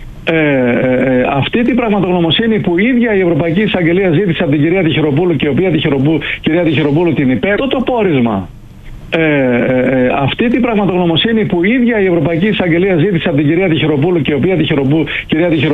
αυτή την πραγματογνωμοσύνη που η ίδια η Ευρωπαϊκή Εισαγγελία ζήτησε από την κυρία Τυχεροπούλου και η οποία κυρία Τυχεροπούλου την υπέρ, αυτό το πόρισμα, αυτή την πραγματογνωμοσύνη που η ίδια η Ευρωπαϊκή Εισαγγελία ζήτησε από την κυρία Τυχεροπούλου και η οποία κυρία Τυχεροπούλου